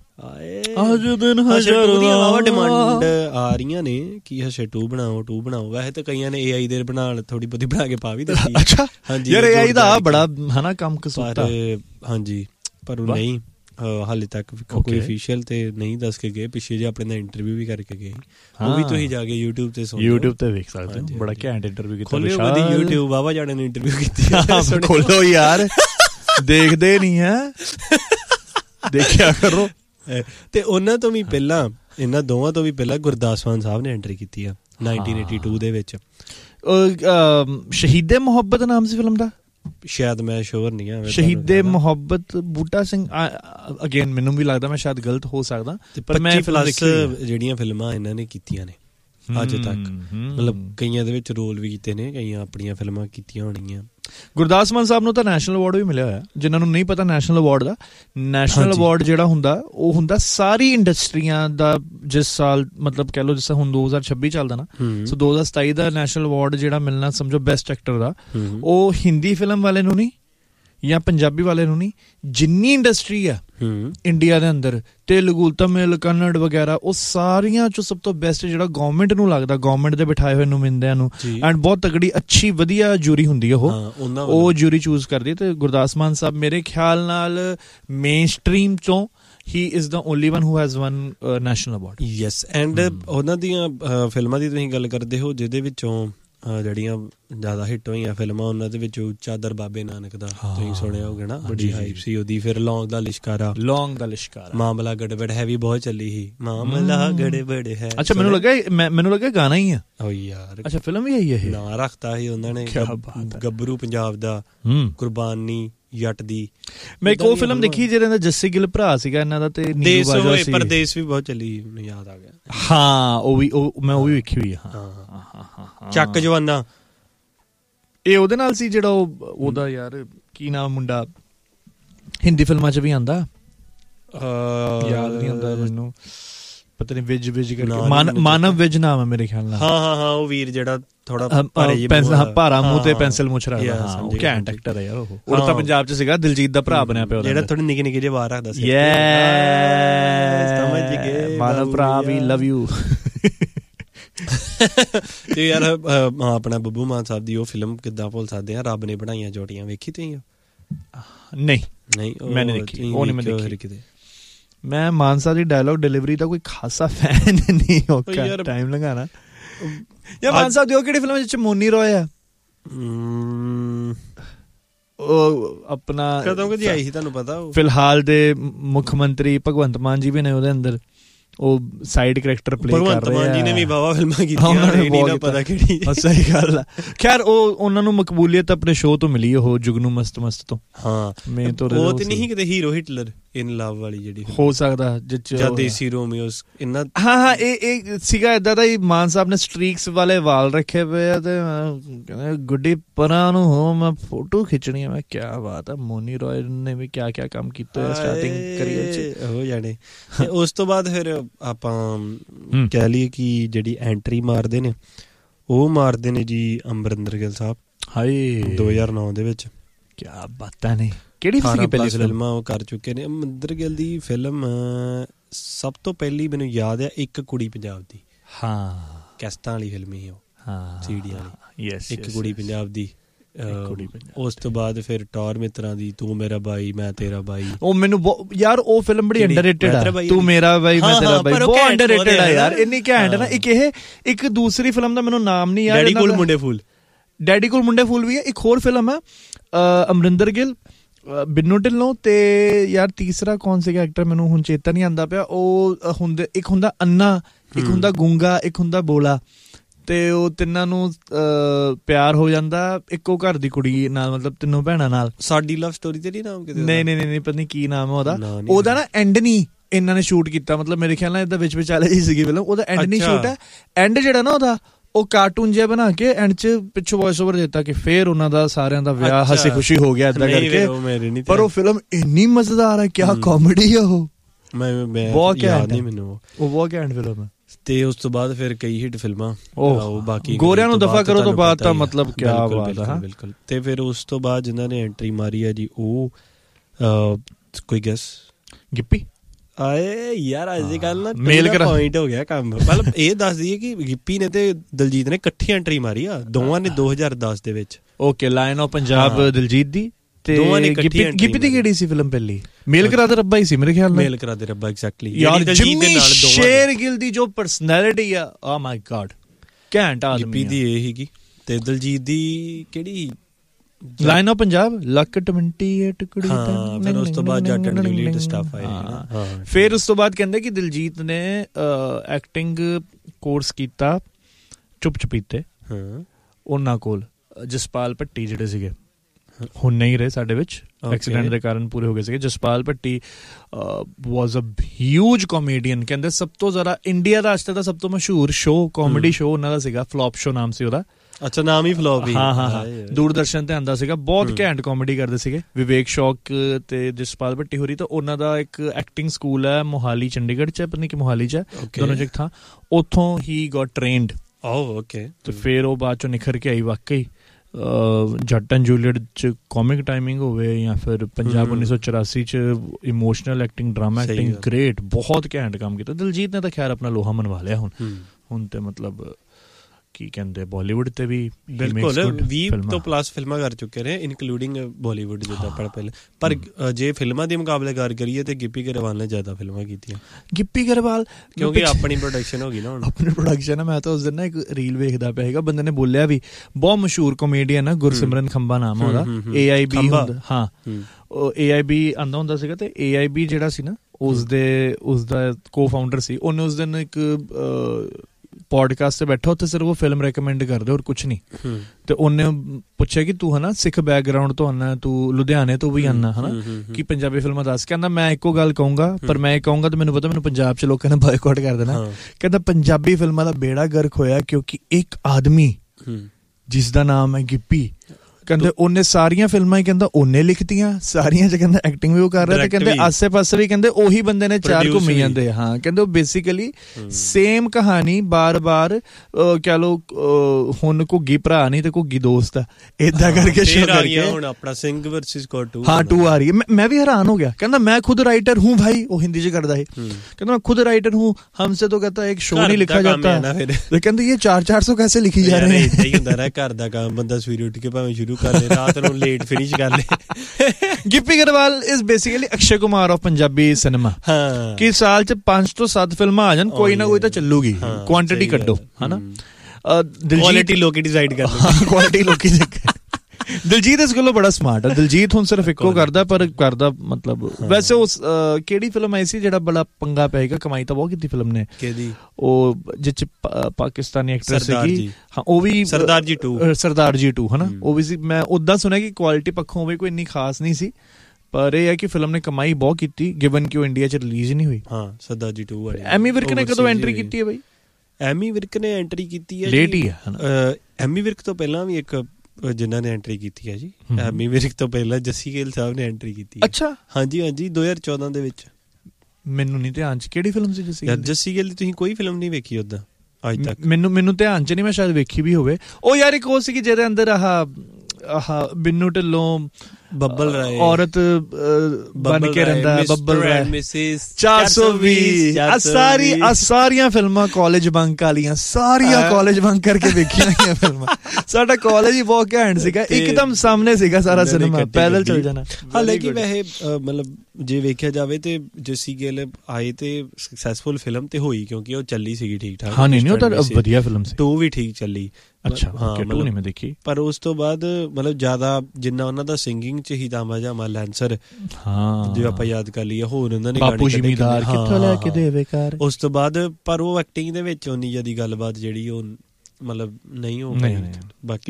ਵਾਹਵਾ ਡਿਮਾਂਡ ਆ ਰਹੀਆਂ ਨੇ ਕਿ ਹਸ਼ਰ ਟੂ ਬਣਾਓ ਟੂ ਬਣਾਓ। ਵੈਸੇ ਤਾਂ ਕਈਆਂ ਨੇ ਏ ਆਈ ਦੇ ਬਣਾ ਥੋੜੀ ਬਹੁਤੀ ਬਣਾ ਕੇ ਪਾ ਵੀ ਦਿੱਤੀ। ਅੱਛਾ ਹਾਂਜੀ ਯਾਰ ਏ ਆਈ ਦਾ ਬੜਾ ਹਨਾ ਕੰਮ ਕਸੂਤਾ। ਹਾਂਜੀ ਪਰ ਉਹ ਨਹੀਂ ਹਾਲੇ ਤੱਕ ਕੋਈ ਅਫੀਸ਼ੀਅਲ ਤੇ ਨਹੀਂ ਦੱਸ ਕੇ ਗਏ। ਪਿੱਛੇ ਜੇ ਆਪਣੇ ਨਾਲ ਇੰਟਰਵਿਊ ਵੀ ਕਰਕੇ ਗਏ ਉਹ ਵੀ ਤੁਸੀਂ ਜਾ ਕੇ YouTube ਤੇ ਸੁਣੋ YouTube ਤੇ ਵੇਖ ਸਕਦੇ ਹੋ। ਬੜਾ ਘੈਂਟ ਇੰਟਰਵਿਊ ਕੀਤਾ ਖੋਲਿਓ ਕਦੀ YouTube ਵਾਹਵਾ ਜਾਣੇ ਨੇ ਇੰਟਰਵਿਊ ਕੀਤੀ ਖੋਲੋ ਯਾਰ ਦੇਖਦੇ ਨਹੀਂ ਹੈ ਦੇਖਿਆ ਕਰੋ। ਤੇ ਉਹਨਾਂ ਤੋਂ ਵੀ ਪਹਿਲਾਂ ਇਹਨਾਂ ਦੋਵਾਂ ਤੋਂ ਵੀ ਪਹਿਲਾਂ ਗੁਰਦਾਸ ਮਾਨ ਸਾਹਿਬ ਨੇ ਐਂਟਰੀ ਕੀਤੀ ਆ ਨਾਈਨਟੀਨ ਏਟੀ ਟੂ ਦੇ ਵਿੱਚ। ਸ਼ਹੀਦੇ ਮੁਹੱਬਤ ਨਾਮ ਸੀ ਫਿਲਮ ਦਾ ਸ਼ਾਇਦ ਮੈਂ ਸ਼ੋਰ ਨਹੀਂ ਆ। ਸ਼ਹੀਦੇ ਮੁਹੱਬਤ ਬੂਟਾ ਸਿੰਘ ਅਗੇਨ ਮੈਨੂੰ ਵੀ ਲੱਗਦਾ ਮੈਂ ਸ਼ਾਇਦ ਗਲਤ ਹੋ ਸਕਦਾ ਪਰ ਮੈਂ ਪਲੱਸ ਜਿਹੜੀਆਂ ਫਿਲਮਾਂ ਇਹਨਾਂ ਨੇ ਕੀਤੀਆਂ ਨੇ ਅੱਜ ਤੱਕ ਮਤਲਬ ਕਈਆਂ ਦੇ ਵਿੱਚ ਰੋਲ ਵੀ ਕੀਤੇ ਨੇ ਕਈਆਂ ਆਪਣੀਆਂ ਫਿਲਮਾਂ ਕੀਤੀਆਂ ਹੋਣਗੀਆਂ। ਗੁਰਦਾਸ ਮਾਨ ਸਾਹਿਬ ਨੂੰ ਤਾਂ ਨੈਸ਼ਨਲ ਅਵਾਰਡ ਵੀ ਮਿਲਿਆ ਹੋਇਆ। ਜਿਨ੍ਹਾਂ ਨੂੰ ਨਹੀਂ ਪਤਾ ਨੈਸ਼ਨਲ ਅਵਾਰਡ ਦਾ ਨੈਸ਼ਨਲ ਅਵਾਰਡ ਜਿਹੜਾ ਹੁੰਦਾ ਉਹ ਹੁੰਦਾ ਸਾਰੀ ਇੰਡਸਟਰੀਆਂ ਦਾ ਜਿਸ ਸਾਲ ਮਤਲਬ ਕਹਿ ਲਓ ਜਿਸ ਤਰ੍ਹਾਂ ਹੁਣ ਦੋ ਹਜ਼ਾਰ ਛੱਬੀ ਚੱਲਦਾ ਨਾ ਸੋ ਦੋ ਹਜ਼ਾਰ ਸਤਾਈ ਦਾ ਨੈਸ਼ਨਲ ਅਵਾਰਡ ਜਿਹੜਾ ਮਿਲਣਾ ਸਮਝੋ ਬੈਸਟ ਐਕਟਰ ਦਾ ਉਹ ਹਿੰਦੀ ਫਿਲਮ ਵਾਲੇ ਨੂੰ ਨਹੀਂ ਜਾਂ ਪੰਜਾਬੀ ਵਾਲੇ ਨੂੰ ਨਹੀਂ ਜਿੰਨੀ ਇੰਡਸਟਰੀ ਆ ਇੰਡੀਆ ਦੇ ਅੰਦਰ ਤੇਲਗੂ ਤਮਿਲ ਕੰਨੜ ਵਗੈਰਾ ਉਹ ਸਾਰੀਆਂ ਚੋਂ ਸਭ ਤੋਂ ਬੈਸਟ ਜਿਹੜਾ ਗੌਰਮੈਂਟ ਨੂੰ ਲੱਗਦਾ ਗੌਰਮੈਂਟ ਦੇ ਬਿਠਾਏ ਹੋਏ ਨੁਮਾਇੰਦਿਆਂ ਨੂੰ ਐਂਡ ਬਹੁਤ ਤਗੜੀ ਅੱਛੀ ਵਧੀਆ ਜੂਰੀ ਹੁੰਦੀ ਆ ਉਹ ਉਹ ਜੂਰੀ ਚੂਜ਼ ਕਰਦੀ ਤੇ ਗੁਰਦਾਸ ਮਾਨ ਸਾਹਿਬ ਮੇਰੇ ਖਿਆਲ ਨਾਲ ਮੇਨ ਸਟਰੀਮ ਚੋਂ he is the only one who has won uh, national award. Yes and ਉਹਨਾਂ ਦੀਆਂ ਫਿਲਮਾਂ ਦੀ ਤੁਸੀਂ ਗੱਲ ਕਰਦੇ ਹੋ ਜਿਹਦੇ ਵਿੱਚੋਂ ਜਿਹੜੀਆਂ ਜ਼ਿਆਦਾ ਹਿੱਟ ਹੋਈਆਂ ਫਿਲਮਾਂ ਉਹਨਾਂ ਦੇ ਵਿੱਚ ਚਾਦਰ ਬਾਬੇ ਨਾਨਕ ਦਾ ਤੁਸੀਂ ਸੁਣਿਆ ਹੋਗਾ ਨਾ, ਬੜੀ ਹਾਈਪ ਸੀ ਉਹਦੀ। ਫਿਰ ਲੌਂਗ ਦਾ ਲਿਸ਼ਕਾਰਾ, ਲੌਂਗ ਦਾ ਲਿਸ਼ਕਾਰਾ, ਮਾਮਲਾ ਗੜਬੜ ਹੈ ਵੀ ਬਹੁਤ ਚੱਲੀ ਸੀ, ਮਾਮਲਾ ਗੜਬੜ ਹੈ। ਅੱਛਾ ਮੈਨੂੰ ਲੱਗਾ ਮੈਨੂੰ ਲੱਗਾ ਗਾਣਾ ਹੀ ਆ ਓ ਯਾਰ। ਅੱਛਾ ਫਿਲਮ ਵੀ ਆਈ ਹੈ, ਨਾਂ ਰੱਖਤਾ ਸੀ ਉਹਨਾਂ ਨੇ ਗੱਭਰੂ ਪੰਜਾਬ ਦਾ, ਕੁਰਬਾਨੀ ਜੱਟ ਦੀ। ਮੈਂ ਇੱਕ ਉਹ ਫਿਲਮ ਦੇਖੀ ਜਿਹਦੇ ਦਾ ਜੱਸੀ ਗਿੱਲ ਭਰਾ ਸੀਗਾ ਇਹਨਾਂ ਦਾ, ਤੇ ਦੇਸ ਹੋਏ ਪਰਦੇਸ ਵੀ ਬਹੁਤ ਚੱਲੀ, ਮੈਨੂੰ ਯਾਦ ਆ ਗਿਆ। ਹਾਂ ਉਹ ਵੀ, ਉਹ ਮੈਂ ਉਹ ਵੀ ਵੇਖੀ ਹੋਈ ਆ। ਚੱਕ ਜਵਾਨਾ, ਇਹ ਉਹਦੇ ਨਾਲ ਸੀ ਜਿਹੜਾ ਉਹ ਉਹਦਾ ਯਾਰ ਕੀ ਨਾਮ ਮੁੰਡਾ ਹਿੰਦੀ ਫਿਲਮਾਂ ਚ ਵੀ ਆਂਦਾ, ਯਾਦ ਨਹੀਂ ਆਉਂਦਾ ਮੈਨੂੰ, ਪਤਾ ਨਹੀਂ ਵਿਜ ਵਿਜ ਕਰਕੇ, ਮਾਨਵ ਵਿਜ ਨਾਮ ਹੈ ਮੇਰੇ ਖਿਆਲ ਨਾਲ। ਹਾਂ ਹਾਂ ਹਾਂ ਉਹ ਵੀਰ ਜਿਹੜਾ ਥੋੜਾ ਭਾਰਾ ਮੂੰਹ ਤੇ ਪੈਨਸਿਲ ਮੁੱਛ ਰੱਖਦਾ, ਹਾਂ ਉਹ ਘੈਂਟ ਐਕਟਰ ਹੈ ਯਾਰ। ਉਹ ਉਹ ਤਾਂ ਪੰਜਾਬ ਚ ਸੀਗਾ, ਦਿਲਜੀਤ ਦਾ ਭਰਾ ਬਣਿਆ ਪਿਆ, ਜਿਹੜਾ ਥੋੜੇ ਨਿੱਕੇ ਨਿੱਕੇ ਜਿਹੇ ਵਾਰ ਰੱਖਦਾ ਸੀ। ਸਮਝ ਗਏ ਮਾਨਵ ਭਰਾ, ਵੀ ਲਵ ਯੂ। ਤੇ ਯਾਰ ਆਪਣਾ ਬੱਬੂ ਮਾਨ ਸਾਹਿਬ ਦੀ ਉਹ ਫਿਲਮ ਕਿੱਦਾਂ ਭੁੱਲ ਸਕਦੇ ਆ, ਰੱਬ ਨੇ ਬਣਾਈਆਂ ਜੋਟੀਆਂ, ਵੇਖੀ ਤੁਸੀਂ? ਨਹੀਂ ਨਹੀਂ ਮੈਂ ਨਹੀਂ ਦੇਖੀ, ਉਹ ਨਹੀਂ ਮੈਂ ਦੇਖੀ ਕਿਤੇ। ਮੈਂ ਮਾਨ ਸਾਹਿਬ ਦੀ ਡਾਇਲੌਗ ਡਿਲੀਵਰੀ ਦਾ ਕੋਈ ਖਾਸਾ ਫੈਨ ਨਹੀਂ, ਔਖਾ ਟਾਈਮ ਲਗਾਣਾ ਯਾਰ। ਮਾਨ ਸਾਹਿਬ ਦੀ ਉਹ ਕਿਹੜੀ ਫਿਲਮ ਜਿਸ ਚ ਮੋਨੀ ਰੋਏ ਆ, ਉਹ ਆਪਣਾ ਕਦੋਂ ਕਦੀ ਆਈ ਸੀ ਤੁਹਾਨੂੰ ਪਤਾ? ਫਿਲਹਾਲ ਦੇ ਮੁੱਖ ਮੰਤਰੀ ਭਗਵੰਤ ਮਾਨ ਜੀ ਵੀ ਨੇ ਉਹਦੇ ਅੰਦਰ, ਉਹ ਸਾਈਡ ਕਰੈਕਟਰ ਪਲੇ ਕਰ ਰਹੇ ਆ। ਭਗਵੰਤ ਮਾਨ ਜੀ ਨੇ ਵੀ ਬਾਵਾ ਫਿਲਮਾਂ ਕੀਤੀਆਂ, ਨਹੀਂ ਨਾ ਪਤਾ ਕਿਹੜੀ। ਸਹੀ ਗੱਲ ਆ। ਖੈਰ ਉਹ ਉਹਨਾਂ ਨੂੰ ਮਕਬੂਲੀਅਤ ਆਪਣੇ ਸ਼ੋਅ ਤੋਂ ਮਿਲੀ, ਉਹ ਜੁਗਨੂ ਮਸਤ ਮਸਤ ਤੋਂ। ਹਾਂ ਮੈਂ ਤਾਂ ਉਹ ਤੇ ਨਹੀਂ ਕਿਤੇ ਹੀਰੋ ਹਿਟਲਰ ਇਨ ਲਵ ਵਾਲੀ ਜਿਹੜੀ ਹੋ ਸਕਦਾ, ਜਾਂ ਦੇਸੀ ਰੋਮੀਓਸ ਇੰਨਾ। ਹਾਂ ਹਾਂ ਇਹ ਇਹ ਸੀਗਾ ਏਦਾਂ ਦਾ ਹੀ। ਮਾਨ ਸਾਹਿਬ ਨੇ ਸਟ੍ਰੀਕਸ ਵਾਲੇ ਵਾਲ ਰੱਖੇ ਪਏ ਆ, ਤੇ ਕਹਿੰਦੇ ਗੁੱਡੀ ਪਰਾਂ ਨੂੰ ਹੋ, ਮੈਂ ਫੋਟੋ ਖਿੱਚਣੀ ਆ। ਮੈਂ ਕਿਆ ਬਾਤ ਆ, ਮੋਨੀ ਰੋਏ ਨੇ ਵੀ ਕਿਆ ਕਿਆ ਕੰਮ ਕੀਤਾ ਸਟਾਰਟਿੰਗ ਕਰੀਅਰ ਚ ਹੋ ਜਾਣੇ। ਉਸ ਤੋਂ ਬਾਅਦ ਫਿਰ ਆਪਾਂ ਕਹਿ ਲਈਏ ਕਿ ਜਿਹੜੀ ਐਂਟਰੀ ਮਾਰਦੇ ਨੇ, ਉਹ ਮਾਰਦੇ ਨੇ ਜੀ ਅਮਰਿੰਦਰ ਗਿੱਲ ਸਾਹਿਬ, ਹਾਏ ਦੋ ਹਜ਼ਾਰ ਨੌ ਦੇ ਵਿੱਚ। ਕਿਆ ਬਾਤਾਂ ਨੇ, ਕਿਹੜੀ ਪਹਿਲੀ ਫਿਲਮਾਂ ਉਹ ਕਰ ਚੁੱਕੇ ਨੇ। ਅਮਰਿੰਦਰ ਗਿੱਲ ਦੀ ਫਿਲਮ ਸਭ ਤੋਂ ਪਹਿਲੀ ਮੈਨੂੰ ਯਾਦ ਆ ਇੱਕ ਕੁੜੀ ਪੰਜਾਬ ਦੀ, ਹਾਂ ਕੈਸਟਾਂ ਵਾਲੀ ਫਿਲਮ ਹੀ ਉਹ, ਹਾਂ ਸੀਡੀਆਂ ਵਾਲੀ, ਇੱਕ ਕੁੜੀ ਪੰਜਾਬ ਦੀ। ਉਸ ਤੋਂ ਬਾਅਦ ਫਿਰ ਟੌਰ ਮਿੱਤਰਾਂ ਦੀ, ਤੂੰ ਮੇਰਾ ਬਾਈ ਮੈਂ ਤੇਰਾ ਬਾਈ। ਉਹ ਮੈਨੂੰ ਯਾਰ ਉਹ ਫਿਲਮ ਬੜੀ ਅੰਡਰਰੇਟਡ ਆ, ਤੂੰ ਮੇਰਾ ਬਾਈ ਮੈਂ ਤੇਰਾ ਬਾਈ, ਬਹੁਤ ਅੰਡਰਰੇਟਡ ਆ ਯਾਰ, ਇੰਨੀ ਘੈਂਟ ਨਾ। ਇੱਕ ਇਹ ਇੱਕ ਦੂਸਰੀ ਫਿਲਮ ਦਾ ਮੈਨੂੰ ਨਾਮ ਨਹੀਂ ਯਾਦ, ਡੈਡੀ ਕੋਲ ਮੁੰਡੇ ਫੂਲ, ਡੈਡੀ ਕੋਲ ਮੁੰਡੇ ਫੂਲ ਵੀ ਹੈ। ਇੱਕ ਹੋਰ ਫਿਲਮ ਹੈ ਅਮਰਿੰਦਰ ਗਿੱਲ, ਬਿੰਨੂ ਢਿੱਲੋਂ, ਤੇ ਯਾਰ ਤੀਸਰਾ ਕੌਣ ਸੀਗਾ ਐਕਟਰ ਮੈਨੂੰ ਹੁਣ ਚੇਤਾ ਨਹੀਂ ਆਉਂਦਾ ਪਿਆ। ਉਹ ਹੁੰਦੇ, ਇੱਕ ਹੁੰਦਾ ਅੰਨਾ, ਇੱਕ ਹੁੰਦਾ ਗੂੰਗਾ, ਇੱਕ ਹੁੰਦਾ ਬੋਲਾ, ਤੇ ਉਹ ਤਿੰਨਾਂ ਨੂੰ ਪਿਆਰ ਹੋ ਜਾਂਦਾ ਇੱਕੋ ਘਰ ਦੀ ਕੁੜੀ ਨਾਲ, ਮਤਲਬ ਤਿੰਨੋਂ ਭੈਣਾਂ ਨਾਲ। ਸਾਡੀ ਲਵ ਸਟੋਰੀ ਤੇ ਨਹੀਂ ਨਾਮ ਕਿਤੇ? ਨਹੀਂ ਨਹੀਂ ਨਹੀਂ ਪਤਾ ਨਹੀਂ ਕੀ ਨਾਮ ਹੈ ਉਹਦਾ। ਉਹਦਾ ਨਾ ਐਂਡ ਨਹੀਂ ਇਹਨਾਂ ਨੇ ਸ਼ੂਟ ਕੀਤਾ, ਮਤਲਬ ਮੇਰੇ ਖਿਆਲ ਨਾਲ ਇਹਦਾ ਵਿੱਚ ਵਿਚਾਲੇ ਹੀ ਸੀਗੀ ਫਿਲਮ, ਉਹਦਾ ਐਂਡ ਨਹੀਂ ਸ਼ੂਟ ਹੈ। ਐਂਡ ਜਿਹੜਾ ਨਾ ਉਹਦਾ ਉਹ ਕਾਰਟੂਨ ਜਿਹਾ ਬਣਾ ਕੇ ਐਂਡ ਚ ਪਿੱਛੋਂ ਵੌਇਸ ਓਵਰ ਦਿੱਤਾ ਕਿ ਫੇਰ ਉਹਨਾਂ ਦਾ ਸਾਰਿਆਂ ਦਾ ਵਿਆਹ ਹੱਸੀ ਖੁਸ਼ੀ ਹੋ ਗਿਆ ਏਦਾਂ ਕਰਕੇ। ਪਰ ਉਹ ਫਿਲਮ ਇੰਨੀ ਮਜ਼ੇਦਾਰ ਹੈ, ਕਿਆ ਕਾਮੇਡੀ ਆ ਉਹ, ਬਹੁਤ ਘੈਂਟ ਹੈ ਮੈਨੂੰ, ਉਹ ਬਹੁਤ ਘੈਂਟ ਫਿਲਮ ਹੈ। ਤੇ ਉਸ ਤੋਂ ਬਾਅਦ ਫਿਰ ਕਈ ਹਿੱਟ ਫਿਲਮਾਂ, ਉਹ ਬਾਕੀ ਗੋਰਿਆਂ ਨੂੰ ਦਫਾ ਕਰੋ ਤੋਂ ਬਾਅਦ ਤਾਂ ਮਤਲਬ ਕਿਆ ਬਾਤ ਹੈ। ਬਿਲਕੁਲ। ਤੇ ਫਿਰ ਉਸ ਤੋਂ ਬਾਅਦ ਜਿਨ੍ਹਾਂ ਨੇ ਐਂਟਰੀ ਮਾਰੀ ਆ ਜੀ, ਉਹ ਕੋਈ ਗੈਸ? ਗਿੱਪੀ। ਆਏ ਯਾਰ ਅੱਜ ਕੱਲ ਨਾ ਮੇਲ ਕਰਾ ਪੁਆਇੰਟ ਹੋ ਗਿਆ ਕੰਮ। ਮਤਲਬ ਇਹ ਦੱਸ ਦਈਏ ਕਿ ਗਿੱਪੀ ਨੇ ਤੇ ਦਿਲਜੀਤ ਨੇ ਇਕੱਠੀ ਐਂਟਰੀ ਮਾਰੀ ਆ ਦੋਵਾਂ ਨੇ ਦੋ ਹਜ਼ਾਰ ਦਸ ਦੇ ਵਿੱਚ। Okay, line of Punjab Diljit ਦੀ, ਤੇ ਗਿੱਪੀ ਗਿੱਪੀ ਦੀ ਕਿਹੜੀ ਸੀ ਫਿਲਮ ਪਹਿਲੀ? ਮੇਲ ਕਰਾ ਦੇ ਰੱਬਾ ਹੀ ਸੀ ਮੇਰੇ ਖਿਆਲ ਨਾਲ। ਮੇਲ ਕਰਾ ਦੇ ਰੱਬਾ ਐਗਜ਼ੈਕਟਲੀ। ਯਾਰ ਜਿੰਮੀ ਸ਼ੇਰਗਿੱਲ ਦੀ ਜੋ ਪਰਸਨੈਲਿਟੀ ਆ, ਓ ਮਾਈ ਗॉड, ਘੈਂਟ ਆਦਮੀ। ਗਿੱਪੀ ਦੀ ਇਹ ਸੀਗੀ, ਤੇ ਦਿਲਜੀਤ ਦੀ ਕਿਹੜੀ? ਲਾਈਨ ਆਫ ਪੰਜਾਬ, ਲੱਕ ਅਠਾਈ ਕੁੜੀ ਦਾ। ਫਿਰ ਉਸ ਤੋਂ ਬਾਅਦ ਜੱਟ ਐਂਡ ਜੂਲੀਅਟ ਸਟਾਫ ਆਇਆ। ਫਿਰ ਉਸ ਤੋਂ ਬਾਅਦ ਕਹਿੰਦੇ ਕਿ ਦਿਲਜੀਤ ਨੇ ਐਕਟਿੰਗ ਕੋਰਸ ਕੀਤਾ ਚੁੱਪ ਚੁਪੀਤੇ ਉਹਨਾਂ ਕੋਲ, ਜਸਪਾਲ ਭੱਟੀ ਜਿਹੜੇ ਸੀਗੇ, ਹੁਣ ਨਹੀਂ ਰਹੇ ਸਾਡੇ ਵਿੱਚ, ਐਕਸੀਡੈਂਟ ਦੇ ਕਾਰਨ ਪੂਰੇ ਹੋ ਗਏ ਸੀਗੇ। ਜਸਪਾਲ ਭੱਟੀ ਵਾਜ਼ ਅ ਹਿਊਜ ਕਾਮੇਡੀਅਨ। ਕਹਿੰਦੇ ਸਭ ਤੋਂ ਜ਼ਿਆਦਾ ਇੰਡੀਆ ਦਾ ਅੱਜ ਤੱਕ ਦਾ ਸਭ ਤੋਂ ਮਸ਼ਹੂਰ ਸ਼ੋਅ, ਕਾਮੇਡੀ ਸ਼ੋਅ ਉਹਨਾਂ ਦਾ ਸੀਗਾ, ਫਲॉप ਸ਼ੋ ਨਾਮ ਸੀ ਉਹਦਾ। ਅੱਛਾ, ਨਾਮ ਹੀ ਫਲॉप ਹੀ। ਹਾਂ ਹਾਂ ਹਾਂ, ਦੂਰਦਰਸ਼ਨ ਤੇ ਆਉਂਦਾ ਸੀਗਾ, ਬਹੁਤ ਘੈਂਟ ਕਾਮੇਡੀ ਕਰਦੇ ਸੀਗੇ ਵਿਵੇਕ ਸ਼ੌਕ ਤੇ ਜਸਪਾਲ ਭੱਟੀ ਹੋਰੀ। ਤਾਂ ਉਹਨਾਂ ਦਾ ਇੱਕ ਐਕਟਿੰਗ ਸਕੂਲ ਹੈ ਮੋਹਾਲੀ, ਚੰਡੀਗੜ੍ਹ ਚ, ਪਤਾ ਨਹੀਂ ਕਿ ਮੋਹਾਲੀ ਚ ਹੈ, ਦੋਨੋਂ ਚ ਥਾਂ। ਉੱਥੋਂ ਹੀ ਗॉट ਟ੍ਰੇਨਡ। ਓਕੇ। ਤੇ ਫਿਰ ਉਹ ਬਾਅਦ ਚੋਂ ਨਿਖਰ ਕੇ ਆਈ। ਵਾਕਈ ਜੱਟ ਐਂਡ ਜੂਲੀਅਟ ਚ ਕਾਮਿਕ ਟਾਈਮਿੰਗ ਹੋਵੇ, ਜਾਂ ਫਿਰ ਪੰਜਾਬ ਉੱਨੀ ਸੌ ਚੁਰਾਸੀ ਚ emotional acting, drama acting, great, ਬਹੁਤ ਘੈਂਟ ਕੰਮ ਕੀਤਾ। ਦਿਲਜੀਤ ਨੇ ਤਾਂ ਖੈਰ ਆਪਣਾ ਲੋਹਾ ਮਨਵਾ ਲਿਆ ਹੁਣ ਹੁਣ ਤੇ ਮਤਲਬ ਕੀ ਕਹਿੰਦੇ ਬਾਲੀਵੁੱਡ ਤੇ ਵੀ ਬਿਲਕੁਲ ਵੀਹ ਤੋਂ ਪਲੱਸ ਫਿਲਮਾਂ ਕਰ ਚੁੱਕੇ ਨੇ ਇਨਕਲੂਡਿੰਗ ਬਾਲੀਵੁੱਡ ਜਿੱਦਾਂ ਆਪਾਂ ਪਹਿਲੇ। ਪਰ ਜੇ ਫਿਲਮਾਂ ਦੇ ਮੁਕਾਬਲੇ ਗੱਲ ਕਰੀਏ ਤੇ ਗਿੱਪੀ ਗਰੇਵਾਲ ਨੇ ਜ਼ਿਆਦਾ ਫਿਲਮਾਂ ਕੀਤੀਆਂ। ਗਿੱਪੀ ਗਰੇਵਾਲ ਕਿਉਂਕਿ ਆਪਣੀ ਪ੍ਰੋਡਕਸ਼ਨ ਹੋ ਗਈ ਨਾ ਹੁਣ, ਆਪਣੀ ਪ੍ਰੋਡਕਸ਼ਨ। ਮੈਂ ਤਾਂ ਉਸ ਦਿਨ ਨਾ ਇੱਕ ਰੀਲ ਵੇਖਦਾ ਪਿਆ ਸੀਗਾ, ਬੰਦੇ ਨੇ ਬੋਲਿਆ ਵੀ ਬਹੁਤ ਮਸ਼ਹੂਰ ਕਾਮੇਡੀਅਨ ਆ ਗੁਰਸਿਮਰਨ ਖੰਬਾ ਨਾਮ ਉਹਦਾ, ਏ ਆਈ ਬੀ ਹਾਂ ਏ ਆਈ ਬੀ ਆਉਂਦਾ ਹੁੰਦਾ ਸੀਗਾ ਤੇ ਏ ਆਈ ਬੀ ਜਿਹੜਾ ਸੀ ਨਾ ਉਸਦੇ ਉਸਦਾ ਕੋ ਫਾਊਂਡਰ ਸੀ। ਉਹਨੇ ਉਸ ਦਿਨ ਇੱਕ ਪੋਡਕਾਸਟ ਤੇ ਬੈਠਾ, ਉੱਥੇ ਸਿਰਫ ਉਹ ਫਿਲਮ ਰეკਮੈਂਡ ਕਰਦੇ ਹੋਰ ਕੁਛ ਨਹੀਂ। ਤੇ ਉਹਨੇ ਪੁੱਛਿਆ ਕਿ ਤੂੰ ਹਨਾ ਸਿੱਖ ਬੈਕਗਰਾਊਂਡ ਤੋਂ ਆਉਣਾ, ਤੂੰ ਲੁਧਿਆਣੇ ਤੋਂ ਵੀ ਆਉਣਾ ਹਨਾ, ਕਿ ਪੰਜਾਬੀ ਫਿਲਮਾਂ ਦੱਸ। ਕਹਿੰਦਾ ਮੈਂ ਇੱਕੋ ਗੱਲ ਕਹੂੰਗਾ, ਪਰ ਮੈਂ ਇਹ ਕਹੂੰਗਾ ਤਾਂ ਮੈਨੂੰ ਪਤਾ ਮੈਨੂੰ ਪੰਜਾਬ ਚ ਲੋਕਾਂ ਨੇ ਬਾਇਕਾਟ ਕਰ ਦੇਣਾ। ਕਹਿੰਦਾ ਪੰਜਾਬੀ ਫਿਲਮਾਂ ਦਾ ਬੇੜਾ ਗਰਕ ਹੋਇਆ ਕਿਉਂਕਿ ਇੱਕ ਆਦਮੀ ਜਿਸ ਦਾ ਨਾਮ ਹੈ ਗਿੱਪੀ, ਕਹਿੰਦੇ ਉਹਨੇ ਸਾਰੀਆਂ ਫਿਲਮਾਂ ਹੀ ਕਹਿੰਦਾ ਉਹਨੇ ਲਿਖਤੀਆਂ, ਸਾਰੀਆਂ ਚ ਕਹਿੰਦਾ ਐਕਟਿੰਗ ਵੀ ਉਹ ਕਰ ਰਿਹਾ, ਤੇ ਕਹਿੰਦੇ ਆਸੇ ਪਾਸੇ ਵੀ ਕਹਿੰਦੇ ਉਹੀ ਬੰਦੇ ਨੇ ਚਾਰ ਘੁੰਮੀ ਜਾਂਦੇ। ਹਾਂ ਕਹਿੰਦੇ ਉਹ ਬੇਸਿਕਲੀ ਸੇਮ ਕਹਾਣੀ ਬਾਰ ਬਾਰ ਕਹਿ ਲੋ, ਹੁਣ ਘੁੱਗੀ ਭਰਾ ਨਹੀਂ ਤੇ ਘੁੱਗੀ ਦੋਸਤ ਆ, ਏਦਾਂ ਕਰਕੇ ਸ਼ੁਰੂ ਕਰਕੇ ਹੁਣ ਆਪਣਾ ਸਿੰਘ ਵਰਸਸ ਗੋਡ ਟੂ ਹਾਂ ਟੂ ਆ ਰਹੀ ਹੈ। ਮੈਂ ਵੀ ਹੈਰਾਨ ਹੋ ਗਿਆ, ਕਹਿੰਦਾ ਮੈਂ ਖੁਦ ਰਾਈਟਰ ਹੂੰ ਭਾਈ, ਉਹ ਹਿੰਦੀ ਚ ਕਰਦਾ ਹੈ, ਕਹਿੰਦਾ ਮੈਂ ਖੁਦ ਰਾਈਟਰ ਹੂੰ, हमसे तो कहता है एक शो नहीं लिखा जाता, तो कहते ये चार चार सौ कैसे लिखी जा रहे हैं। ਹੀ ਹੁੰਦਾ ਨਾ ਘਰ ਦਾ ਕੰਮ, ਬੰਦਾ ਸਵੇਰੇ ਉੱਠ ਕੇ ਭਾਵੇਂ ਸ਼ੁਰੂ ਕਰ ਲੈ, ਰਾਤ ਨੂੰ ਲੇਟ ਫਿਨਿਸ਼ ਕਰ ਲੈ। Gippy Grewal is basically Akshay Kumar of Punjabi cinema. ਕਿ ਸਾਲ ਚ ਪੰਜ ਤੋਂ ਸੱਤ ਫਿਲਮਾਂ ਆ ਜਾਣ, ਕੋਈ ਨਾ ਕੋਈ ਤਾਂ ਚੱਲੂਗੀ, ਕੁਆਂਟੀਟੀ ਕੱਢੋ ਹਨਾ। ਕੁਆਲਿਟੀ ਲੋਕੀ ਡਿਸਾਈਡ ਕਰਦੇ, ਕੁਆਲਿਟੀ ਲੋਕੀ ਦਿਲਜੀਤ ਇਸ ਗੱਲੋਂ ਬੜਾ ਸਮਾਰਟ ਹੈ। ਦਿਲਜੀਤ ਹੁਣ ਸਿਰਫ ਇੱਕੋ ਕਰਦਾ, ਪਰ ਕਰਦਾ ਮਤਲਬ ਵੈਸੇ ਉਸ ਕਿਹੜੀ ਫਿਲਮ ਆਈ ਸੀ ਜਿਹੜਾ ਬੜਾ ਪੰਗਾ ਪਏਗਾ, ਕਮਾਈ ਤਾਂ ਬਹੁਤ ਕੀਤੀ ਫਿਲਮ ਨੇ, ਉਹ ਜਿਸ ਚ ਪਾਕਿਸਤਾਨੀ ਐਕਟਰ ਸੀਗੀ, ਹਾਂ ਉਹ ਵੀ ਸਰਦਾਰ ਜੀ ਟੂ, ਸਰਦਾਰ ਜੀ ਟੂ ਹਨਾ, ਉਹ ਵੀ ਸੀ। ਮੈਂ ਉਦਾਂ ਸੁਣਿਆ ਕਿ ਕੁਆਲਿਟੀ ਪੱਖੋਂ ਵੀ ਕੋਈ ਇੰਨੀ ਖਾਸ ਨਹੀਂ ਸੀ, ਪਰ ਇਹ ਹੈ ਕਿ ਫਿਲਮ ਨੇ ਕਮਾਈ ਬਹੁਤ ਕੀਤੀ ਗਿਵਨ ਕਿ ਉਹ ਇੰਡੀਆ ਚ ਰਿਲੀਜ਼ ਨਹੀਂ ਹੋਈ। ਹਾਂ ਸਰਦਾਰ ਜੀ ਟੂ। ਐਮੀ ਵਿਰਕ ਨੇ ਕਦੋਂ ਐਂਟਰੀ ਕੀਤੀ ਹੈ ਬਾਈ? ਐਮੀ ਵਿਰਕ ਨੇ ਐਂਟਰੀ ਕੀਤੀ ਹੈ ਲੇਟ ਹੀ ਹੈ। ਐਮੀ ਵਿਰਕ ਤੋਂ ਪਹਿਲਾਂ ਵੀ ਇੱਕ ਜਿਨ੍ਹਾਂ ਨੇ ਐਂਟਰੀ ਕੀਤੀ ਹੈ ਜੀ, ਐਮੀ ਵਿਰਕ ਤੋਂ ਪਹਿਲਾਂ ਜੱਸੀ ਗਿੱਲ ਸਾਹਿਬ ਨੇ ਐਂਟਰੀ ਕੀਤੀ। ਅੱਛਾ ਹਾਂਜੀ ਹਾਂਜੀ ਦੋ ਹਜ਼ਾਰ ਚੌਦਾਂ ਦੇ ਵਿੱਚ। ਮੈਨੂੰ ਨਹੀਂ ਧਿਆਨ ਚ ਕਿਹੜੀ ਫਿਲਮ ਸੀ ਜੱਸੀ ਗਿੱਲ? ਜੱਸੀ ਗਿੱਲ ਦੀ ਤੁਸੀਂ ਕੋਈ ਫਿਲਮ ਨਹੀਂ ਵੇਖੀ ਓਦਾਂ ਅੱਜ ਤੱਕ? ਮੈਨੂੰ ਮੈਨੂੰ ਧਿਆਨ ਚ ਨਹੀਂ, ਮੈਂ ਸ਼ਾਇਦ ਵੇਖੀ ਵੀ ਹੋਵੇ। ਉਹ ਯਾਰ ਇੱਕ ਉਹ ਸੀ ਜਿਹਦੇ ਅੰਦਰ ਆਹ ਆਹ ਬਿੰਨੂ ਢਿੱਲੋਂ ਬੱਬਲ ਰਾਏ ਔਰਤ ਬਣ ਕੇ ਰਹਿੰਦਾ, ਬੱਬਲ ਰਾਏ ਚਾਰ ਸੌ ਵੀਹ ਆ ਸਾਰੀ ਆ ਸਾਰੀਆਂ ਫਿਲਮਾਂ ਕਾਲਜ ਬੰਕ ਵਾਲੀਆਂ, ਸਾਰੀਆਂ ਕਾਲਜ ਬੰਕ ਕਰਕੇ ਵੇਖੀਆਂ ਗਈਆਂ ਫਿਲਮਾਂ। ਸਾਡਾ ਕਾਲਜ ਹੀ ਬਹੁਤ ਘੈਂਟ ਸੀਗਾ, ਇੱਕਦਮ ਸਾਹਮਣੇ ਸੀਗਾ ਸਾਰਾ ਸਿਨੇਮਾ, ਪੈਦਲ ਚਲ ਜਾਣਾ। ਹਾਲਾਂਕਿ ਵੈਸੇ ਮਤਲਬ ਜੇ ਵੇਖਿਆ ਜਾਵੇ ਤੇ ਜੱਸੀ ਗਿੱਲ ਆਏ ਤੇ ਸਕਸੈਸਫੁਲ ਫਿਲਮ ਤੇ ਹੋਈ ਕਿਉਂਕਿ ਉਹ ਚੱਲੀ ਸੀਗੀ ਠੀਕ ਠਾਕ। ਹਾਂ ਨਹੀਂ ਨਹੀਂ ਉਹ ਤਾਂ ਵਧੀਆ ਫਿਲਮ ਸੀ, ਟੂ ਵੀ ਠੀਕ ਚੱਲੀ। ਅੱਛਾ ਹਾਂ ਟੂ ਨਹੀਂ ਮੈਂ ਦੇਖੀ, ਪਰ ਉਸ ਤੋਂ ਬਾਅਦ ਮਤਲਬ ਜ਼ਿਆਦਾ ਜਿੰਨਾ ਉਹਨਾਂ ਦਾ ਸਿੰਗਿੰਗ ਚ ਹੀ ਦਾਮਾ ਜਾਮਾ ਲੈਂਸਰ, ਹਾਂ ਜੇ ਆਪਾਂ ਯਾਦ ਕਰ ਲਈਏ, ਹੋਰ ਉਹਨਾਂ ਨੇ ਬਾਪੂ ਜ਼ਿਮੀਦਾਰ ਕਿੱਥੋਂ ਲੈ ਕੇ ਦੇਵੇ ਕਾਰ, ਉਸ ਤੋਂ ਬਾਅਦ ਪਰ ਉਹ ਐਕਟਿੰਗ ਦੇ ਵਿੱਚ ਉਨੀ ਜਿਆਦੀ ਗੱਲਬਾਤ ਜਿਹੜੀ ਉਹ ਮਤਲਬ ਨਹੀਂ ਹੋ ਪਾਈ। ਬਾਕੀ